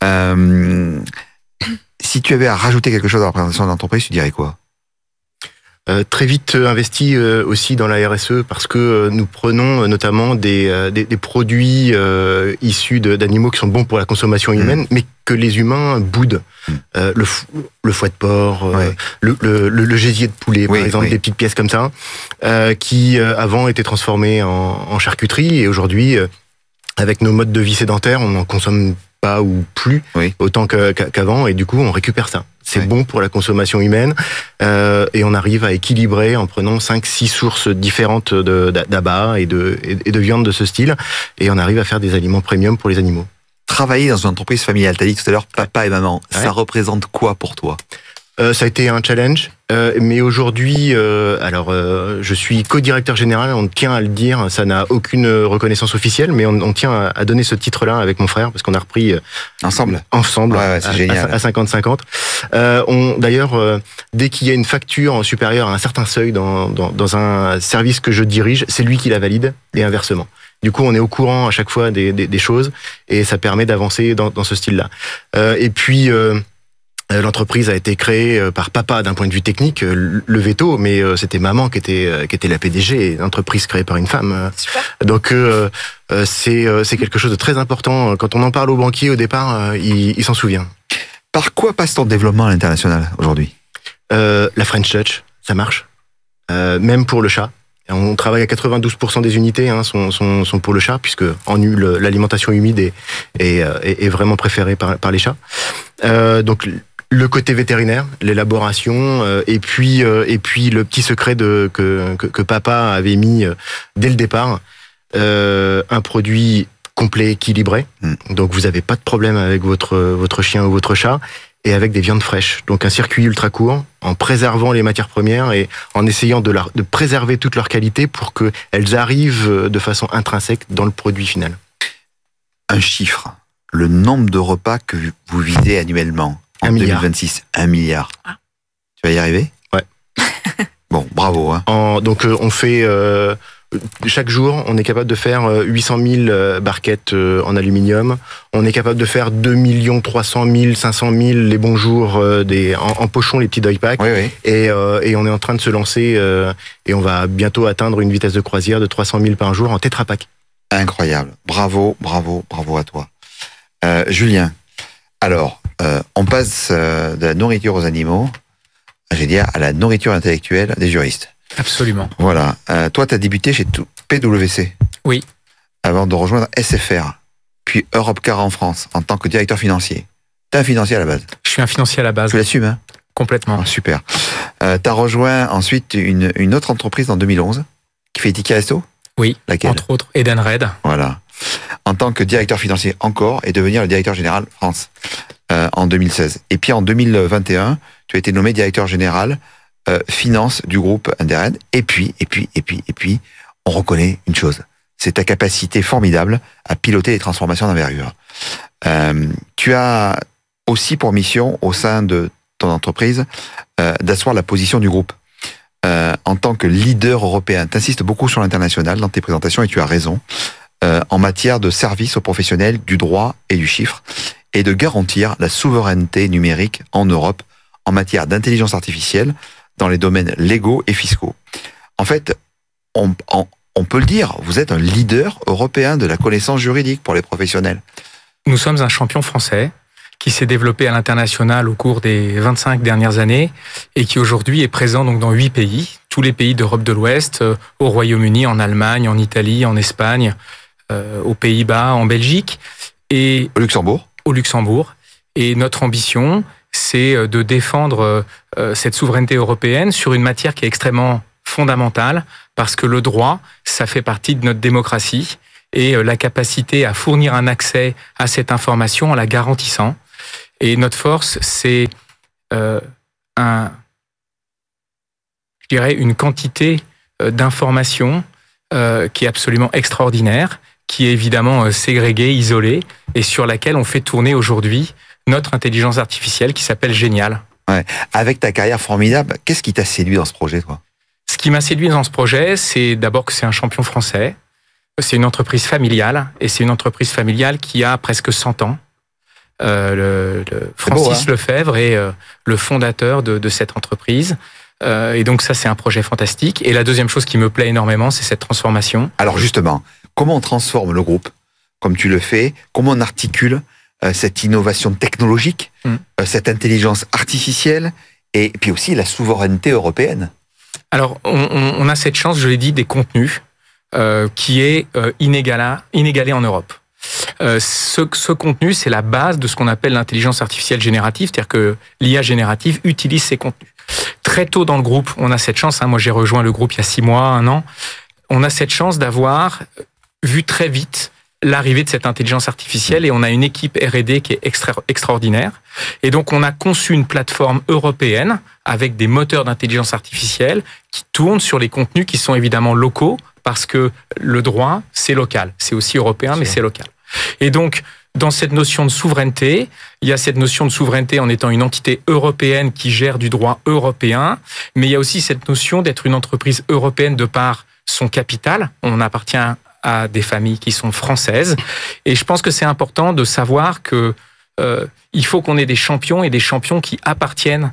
Si tu avais à rajouter quelque chose dans la présentation de l'entreprise, tu dirais quoi ? Très vite investi aussi dans la RSE parce que nous prenons notamment des produits issus d'animaux qui sont bons pour la consommation humaine, mais que les humains boudent. Le foie de porc, le gésier de poulet, par exemple, des petites pièces comme ça, qui avant étaient transformées en charcuterie et aujourd'hui, avec nos modes de vie sédentaires, on n'en consomme pas ou plus autant qu'avant et du coup on récupère ça. C'est bon pour la consommation humaine et on arrive à équilibrer en prenant 5-6 sources différentes d'abats et de viande de ce style et on arrive à faire des aliments premium pour les animaux. Travailler dans une entreprise familiale, tu as dit tout à l'heure papa et maman, ça représente quoi pour toi ? Ça a été un challenge, mais aujourd'hui, je suis co-directeur général, on tient à le dire, ça n'a aucune reconnaissance officielle, mais on tient à donner ce titre-là avec mon frère, parce qu'on a repris ensemble, c'est génial. À 50-50. D'ailleurs, dès qu'il y a une facture supérieure à un certain seuil dans un service que je dirige, c'est lui qui la valide, et inversement. Du coup, on est au courant à chaque fois des choses, et ça permet d'avancer dans ce style-là. Et puis... l'entreprise a été créée par papa d'un point de vue technique, le veto, mais c'était maman qui était la PDG, une entreprise créée par une femme. Super. Donc c'est quelque chose de très important. Quand on en parle aux banquiers au départ, il s'en souvient. Par quoi passe ton développement à l'international aujourd'hui ? La French Touch, ça marche. Même pour le chat. On travaille à 92% des unités sont pour le chat, puisque l'alimentation humide est vraiment préférée par les chats. Donc le côté vétérinaire, l'élaboration, et puis le petit secret que papa avait mis dès le départ, un produit complet, équilibré. Donc vous n'avez pas de problème avec votre chien ou votre chat, et avec des viandes fraîches. Donc un circuit ultra court, en préservant les matières premières et en essayant de préserver toute leur qualité pour qu'elles arrivent de façon intrinsèque dans le produit final. Un chiffre, le nombre de repas que vous visez annuellement en 2026, 1 milliard. Tu vas y arriver ? Ouais. Bon, bravo. Donc on fait... chaque jour, on est capable de faire 800 000 barquettes en aluminium. On est capable de faire 2 300 000, 500 000 les bons jours en pochon, les petits dog packs. Oui. Et on est en train de se lancer et on va bientôt atteindre une vitesse de croisière de 300 000 par jour en Tetra Pak. Incroyable. Bravo à toi. Julien, alors, on passe de la nourriture aux animaux, à la nourriture intellectuelle des juristes. Absolument. Voilà. Toi, tu as débuté chez PwC. Oui. Avant de rejoindre SFR, puis Europcar en France, en tant que directeur financier. Tu es un financier à la base. Je suis un financier à la base. Tu l'assumes, hein ? Complètement. Super. Tu as rejoint ensuite une autre entreprise en 2011, qui fait Ticket Resto ? Oui, laquelle? Entre autres, Edenred. Voilà. En tant que directeur financier encore, et devenir le directeur général France en 2016. Et puis en 2021, tu as été nommé directeur général finance du groupe Edenred. Et puis, on reconnaît une chose. C'est ta capacité formidable à piloter les transformations d'envergure. Tu as aussi pour mission, au sein de ton entreprise, d'asseoir la position du groupe. En tant que leader européen, tu insistes beaucoup sur l'international dans tes présentations, et tu as raison, en matière de service aux professionnels du droit et du chiffre, et de garantir la souveraineté numérique en Europe en matière d'intelligence artificielle dans les domaines légaux et fiscaux. En fait, on peut le dire, vous êtes un leader européen de la connaissance juridique pour les professionnels. Nous sommes un champion français qui s'est développé à l'international au cours des 25 dernières années et qui aujourd'hui est présent donc dans 8 pays, tous les pays d'Europe de l'Ouest, au Royaume-Uni, en Allemagne, en Italie, en Espagne, aux Pays-Bas, en Belgique et au Luxembourg. Et notre ambition, c'est de défendre cette souveraineté européenne sur une matière qui est extrêmement fondamentale, parce que le droit, ça fait partie de notre démocratie, et la capacité à fournir un accès à cette information en la garantissant. Et notre force, c'est une quantité d'informations qui est absolument extraordinaire, qui est évidemment ségrégée, isolée, et sur laquelle on fait tourner aujourd'hui notre intelligence artificielle qui s'appelle Génial. Ouais. Avec ta carrière formidable, qu'est-ce qui t'a séduit dans ce projet, toi ? Ce qui m'a séduit dans ce projet, c'est d'abord que c'est un champion français, c'est une entreprise familiale, et c'est une entreprise familiale qui a presque 100 ans. Francis Lefebvre est le fondateur de cette entreprise. Et donc ça, c'est un projet fantastique. Et la deuxième chose qui me plaît énormément, c'est cette transformation. Alors justement, comment on transforme le groupe, comme tu le fais? Comment on articule cette innovation technologique, cette intelligence artificielle, et puis aussi la souveraineté européenne? Alors, on a cette chance, je l'ai dit, des contenus qui est inégalé en Europe. Ce contenu, c'est la base de ce qu'on appelle l'intelligence artificielle générative, c'est-à-dire que l'IA générative utilise ces contenus. Très tôt dans le groupe, on a cette chance, moi j'ai rejoint le groupe il y a 6 mois, 1 an, on a cette chance d'avoir vu très vite l'arrivée de cette intelligence artificielle, et on a une équipe R&D qui est extraordinaire. Et donc on a conçu une plateforme européenne avec des moteurs d'intelligence artificielle qui tournent sur les contenus qui sont évidemment locaux, parce que le droit, c'est local. C'est aussi européen, mais c'est local. Et donc, dans cette notion de souveraineté, il y a cette notion de souveraineté en étant une entité européenne qui gère du droit européen, mais il y a aussi cette notion d'être une entreprise européenne de par son capital. On appartient à des familles qui sont françaises. Et je pense que c'est important de savoir que il faut qu'on ait des champions, et des champions qui appartiennent,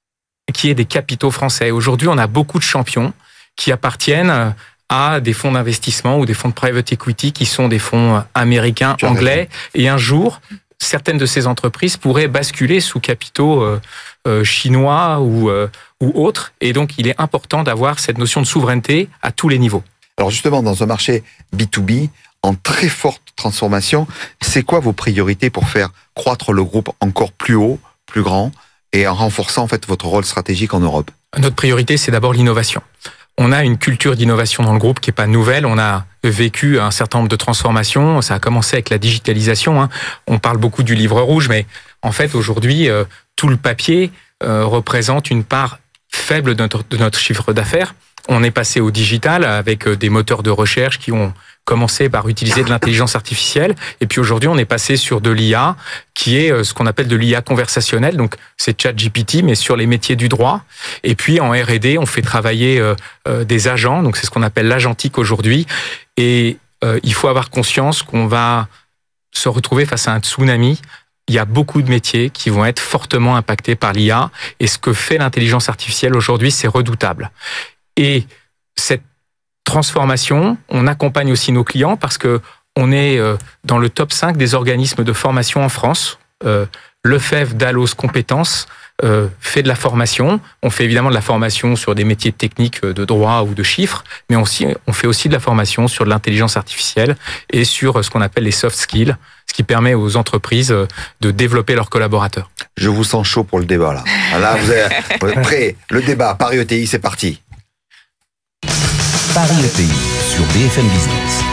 qui aient des capitaux français. Aujourd'hui, on a beaucoup de champions qui appartiennent à des fonds d'investissement ou des fonds de private equity qui sont des fonds américains, anglais. Et un jour, certaines de ces entreprises pourraient basculer sous capitaux chinois ou autres. Et donc, il est important d'avoir cette notion de souveraineté à tous les niveaux. Alors justement, dans un marché B2B en très forte transformation, c'est quoi vos priorités pour faire croître le groupe encore plus haut, plus grand, et en renforçant en fait votre rôle stratégique en Europe? Notre priorité, c'est d'abord l'innovation. On a une culture d'innovation dans le groupe qui est pas nouvelle. On a vécu un certain nombre de transformations. Ça a commencé avec la digitalisation. On parle beaucoup du livre rouge, mais en fait, aujourd'hui, tout le papier représente une part faible de notre chiffre d'affaires. On est passé au digital avec des moteurs de recherche qui ont commencé par utiliser de l'intelligence artificielle. Et puis aujourd'hui, on est passé sur de l'IA, qui est ce qu'on appelle de l'IA conversationnelle. Donc, c'est ChatGPT, mais sur les métiers du droit. Et puis, en R&D, on fait travailler des agents. Donc, c'est ce qu'on appelle l'agentique aujourd'hui. Et il faut avoir conscience qu'on va se retrouver face à un tsunami. Il y a beaucoup de métiers qui vont être fortement impactés par l'IA. Et ce que fait l'intelligence artificielle aujourd'hui, c'est redoutable. Et cette transformation, on accompagne aussi nos clients parce que on est dans le top 5 des organismes de formation en France. Lefebvre, Dalloz Compétences fait de la formation. On fait évidemment de la formation sur des métiers techniques de droit ou de chiffres, mais on fait aussi de la formation sur de l'intelligence artificielle et sur ce qu'on appelle les soft skills, ce qui permet aux entreprises de développer leurs collaborateurs. Je vous sens chaud pour le débat là. Là, vous êtes prêts. Le débat, Paris ETI, c'est parti. Paris ETI sur BFM Business.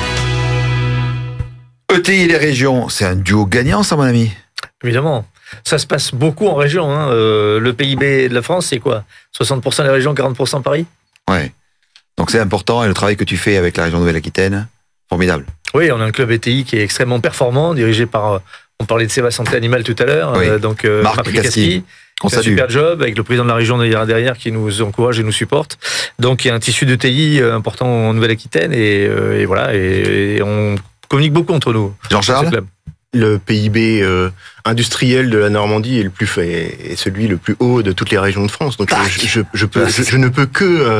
ETI et les régions, c'est un duo gagnant, ça, mon ami? Évidemment. Ça se passe beaucoup en région. Le PIB de la France, c'est quoi? 60% les régions, 40% Paris? Ouais. Donc c'est important, et le travail que tu fais avec la région Nouvelle-Aquitaine, formidable. Oui, on a un club ETI qui est extrêmement performant, dirigé par, on parlait de Seva Santé Animale tout à l'heure, donc Marc Casqui. C'est un super job, avec le président de la région derrière qui nous encourage et nous supporte. Donc il y a un tissu d'ETI important en Nouvelle-Aquitaine, et voilà, et on communique beaucoup entre nous. Jean-Charles? Le PIB industriel de la Normandie est celui le plus haut de toutes les régions de France. Donc je ne peux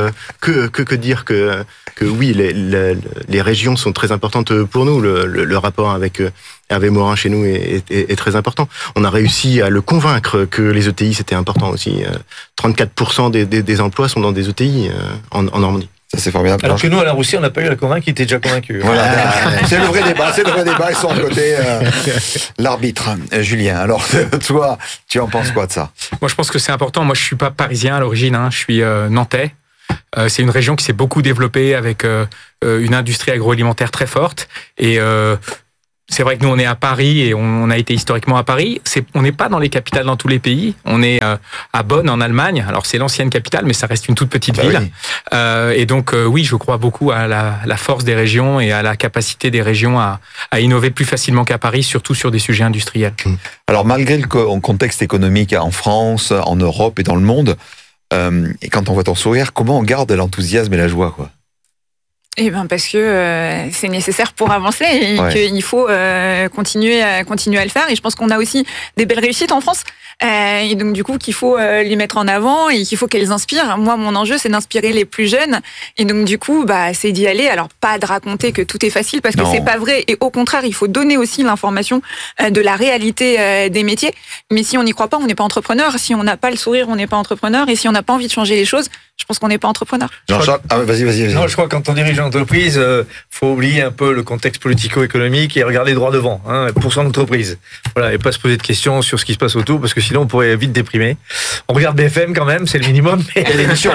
que dire que oui, les régions sont très importantes pour nous. Le rapport avec Hervé Morin chez nous est très important. On a réussi à le convaincre que les ETI c'était important aussi. 34% des emplois sont dans des ETI en Normandie. Ça, c'est formidable. Alors que nous, à la Russie, on n'a pas eu à le convaincre, il était déjà convaincu. Voilà, c'est le vrai débat, ils sont à côté. L'arbitre, Julien, alors toi, tu en penses quoi de ça? Moi, je pense que c'est important. Moi, je ne suis pas parisien à l'origine, je suis nantais. C'est une région qui s'est beaucoup développée avec une industrie agroalimentaire très forte. Et c'est vrai que nous, on est à Paris et on a été historiquement à Paris. On n'est pas dans les capitales dans tous les pays. On est à Bonn, en Allemagne. Alors, c'est l'ancienne capitale, mais ça reste une toute petite ville. Oui. Et donc, oui, je crois beaucoup à la force des régions et à la capacité des régions à innover plus facilement qu'à Paris, surtout sur des sujets industriels. Alors, malgré le contexte économique en France, en Europe et dans le monde, et quand on voit ton sourire, comment on garde l'enthousiasme et la joie, quoi? Eh ben parce que c'est nécessaire pour avancer et qu'il faut continuer à le faire. Et je pense qu'on a aussi des belles réussites en France. Et donc du coup qu'il faut les mettre en avant et qu'il faut qu'elles inspirent. Moi, mon enjeu, c'est d'inspirer les plus jeunes. Et donc du coup, c'est d'y aller. Alors pas de raconter que tout est facile parce que c'est pas vrai. Et au contraire, il faut donner aussi l'information de la réalité des métiers. Mais si on n'y croit pas, on n'est pas entrepreneur. Si on n'a pas le sourire, on n'est pas entrepreneur. Et si on n'a pas envie de changer les choses, je pense qu'on n'est pas entrepreneur. Jean-Charles, vas-y. Non, je crois que quand on dirige une entreprise, faut oublier un peu le contexte politico-économique et regarder droit devant, pour son entreprise. Voilà, et pas se poser de questions sur ce qui se passe autour, parce que sinon on pourrait vite déprimer. On regarde BFM quand même, c'est le minimum. Mais... l'émission.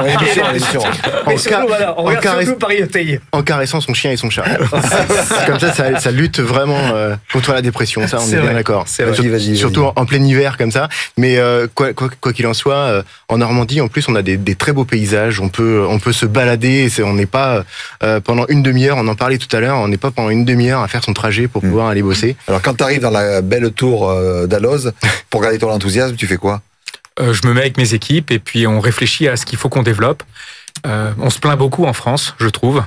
Mais surtout, on regarde surtout Paris ETI. En caressant son chien et son chat. Comme ça lutte vraiment contre la dépression. Ça, on est bien d'accord. Surtout en plein hiver comme ça. Mais quoi qu'il en soit, en Normandie, en plus, on a des très beaux paysages. On peut se balader. On n'est pas pendant une demi-heure. On en parlait tout à l'heure. On n'est pas pendant une demi-heure à faire son trajet pour pouvoir aller bosser. Alors quand tu arrives dans la belle tour d'Alloz, pour garder ton enthousiasme, tu fais quoi? Je me mets avec mes équipes et puis on réfléchit à ce qu'il faut qu'on développe. On se plaint beaucoup en France, je trouve.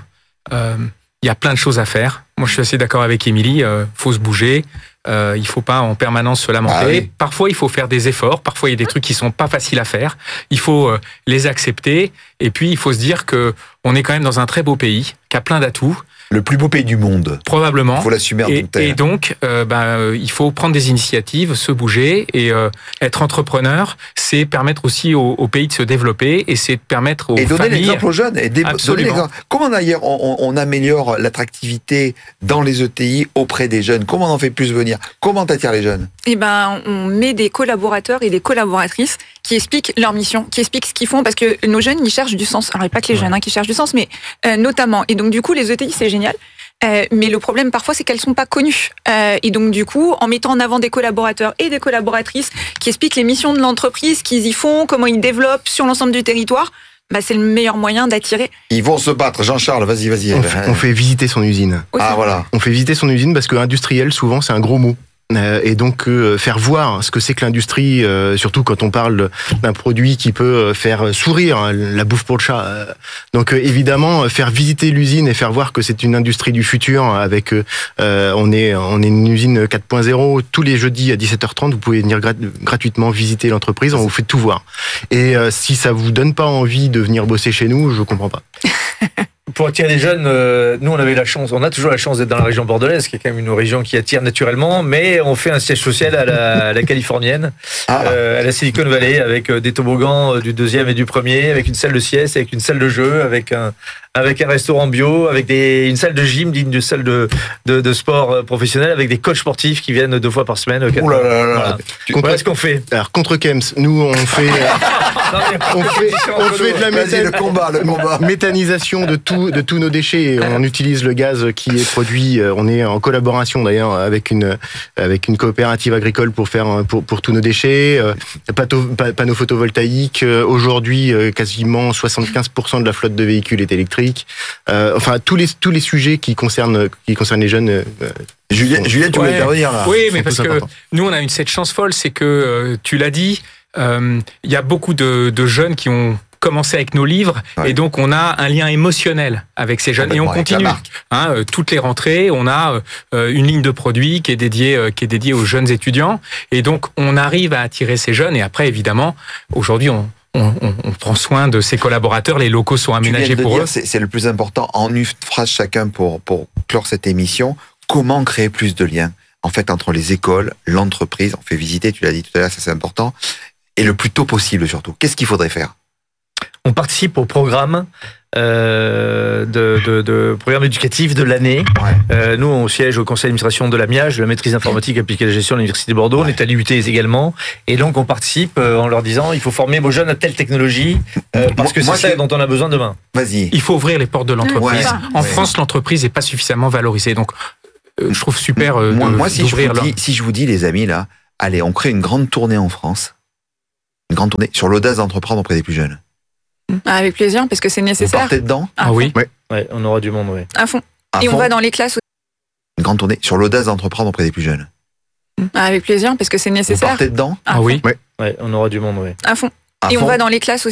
Il y a plein de choses à faire. Moi, je suis assez d'accord avec Émilie. Faut se bouger. Il faut pas en permanence se lamenter. Oui. Parfois, il faut faire des efforts. Parfois, il y a des trucs qui sont pas faciles à faire. Il faut les accepter. Et puis, il faut se dire que on est quand même dans un très beau pays, qui a plein d'atouts. Le plus beau pays du monde. Probablement. Il faut l'assumer en tant que tel. Et donc, il faut prendre des initiatives, se bouger et être entrepreneur, c'est permettre aussi au pays de se développer et c'est permettre aux familles... Et donner l'exemple aux jeunes. Comment d'ailleurs on améliore l'attractivité dans les ETI auprès des jeunes? Comment on en fait plus venir? Comment t'attires les jeunes? On met des collaborateurs et des collaboratrices qui expliquent leur mission, qui expliquent ce qu'ils font, parce que nos jeunes, ils cherchent du sens. Alors, il n'y a pas que les jeunes qui cherchent du sens, mais notamment. Et donc, du coup, les ETI, c'est génial. Mais le problème, parfois, c'est qu'elles sont pas connues. Et donc, du coup, en mettant en avant des collaborateurs et des collaboratrices qui expliquent les missions de l'entreprise, qu'ils y font, comment ils développent sur l'ensemble du territoire, c'est le meilleur moyen d'attirer. Ils vont se battre. Jean-Charles, vas-y. On fait visiter son usine. Voilà. On fait visiter son usine parce que industriel, souvent, c'est un gros mot. Et donc faire voir ce que c'est que l'industrie, surtout quand on parle d'un produit qui peut faire sourire, la bouffe pour le chat. Donc évidemment faire visiter l'usine et faire voir que c'est une industrie du futur. Avec on est une usine 4.0. Tous les jeudis à 17h30, vous pouvez venir gratuitement visiter l'entreprise. On vous fait tout voir. Et si ça vous donne pas envie de venir bosser chez nous, je comprends pas. Pour attirer les jeunes, nous on a toujours la chance d'être dans la région bordelaise, qui est quand même une région qui attire naturellement, mais on fait un siège social à la californienne, à la Silicon Valley, avec des toboggans du 2e et du 1er, avec une salle de sieste, avec une salle de jeu, avec un restaurant bio, avec une salle de gym, une salle de sport professionnel, avec des coachs sportifs qui viennent 2 fois par semaine. Ouh là là là. Voilà ce qu'on fait. Alors contre Kems, nous on fait On fait de la méthanisation de tous nos déchets. Et on utilise le gaz qui est produit. On est en collaboration d'ailleurs avec une coopérative agricole pour tous nos déchets. Panneaux photovoltaïques. Aujourd'hui, quasiment 75% de la flotte de véhicules est électrique. Enfin, tous les sujets qui concernent les jeunes. Julien, tu voulais intervenir là. Oui, mais parce que nous, on a cette chance folle, c'est que, tu l'as dit, il y a beaucoup de jeunes qui ont commencé avec nos livres, et donc on a un lien émotionnel avec ces jeunes, et on continue. Toutes les rentrées, on a une ligne de produits qui est dédiée aux jeunes étudiants, et donc on arrive à attirer ces jeunes, et après, évidemment, aujourd'hui, on prend soin de ses collaborateurs, les locaux sont aménagés pour eux. C'est le plus important. En une phrase chacun pour clore cette émission, comment créer plus de liens en fait entre les écoles, l'entreprise, on fait visiter, tu l'as dit tout à l'heure, ça c'est important, et le plus tôt possible surtout. Qu'est-ce qu'il faudrait faire? On participe au programme programme éducatif de l'année. Nous, on siège au conseil d'administration de la MIAGE, de la maîtrise informatique appliquée à la gestion de l'Université de Bordeaux. On est à l'UT également. Et donc, on participe en leur disant, il faut former vos jeunes à telle technologie, parce que c'est ça dont on a besoin demain. Vas-y. Il faut ouvrir les portes de l'entreprise. En France, l'entreprise n'est pas suffisamment valorisée. Donc, je trouve super si je vous dis, les amis, là, allez, on crée une grande tournée en France. Une grande tournée sur l'audace d'entreprendre auprès des plus jeunes. Avec plaisir, parce que c'est nécessaire. Vous partez dedans? Oui. Ouais, on aura du monde, oui. À fond. On va dans les classes aussi. Une grande tournée sur l'audace d'entreprendre auprès des plus jeunes. Avec plaisir, parce que c'est nécessaire. Vous partez dedans? Oui. Ouais, on aura du monde, oui. À fond. On va dans les classes aussi.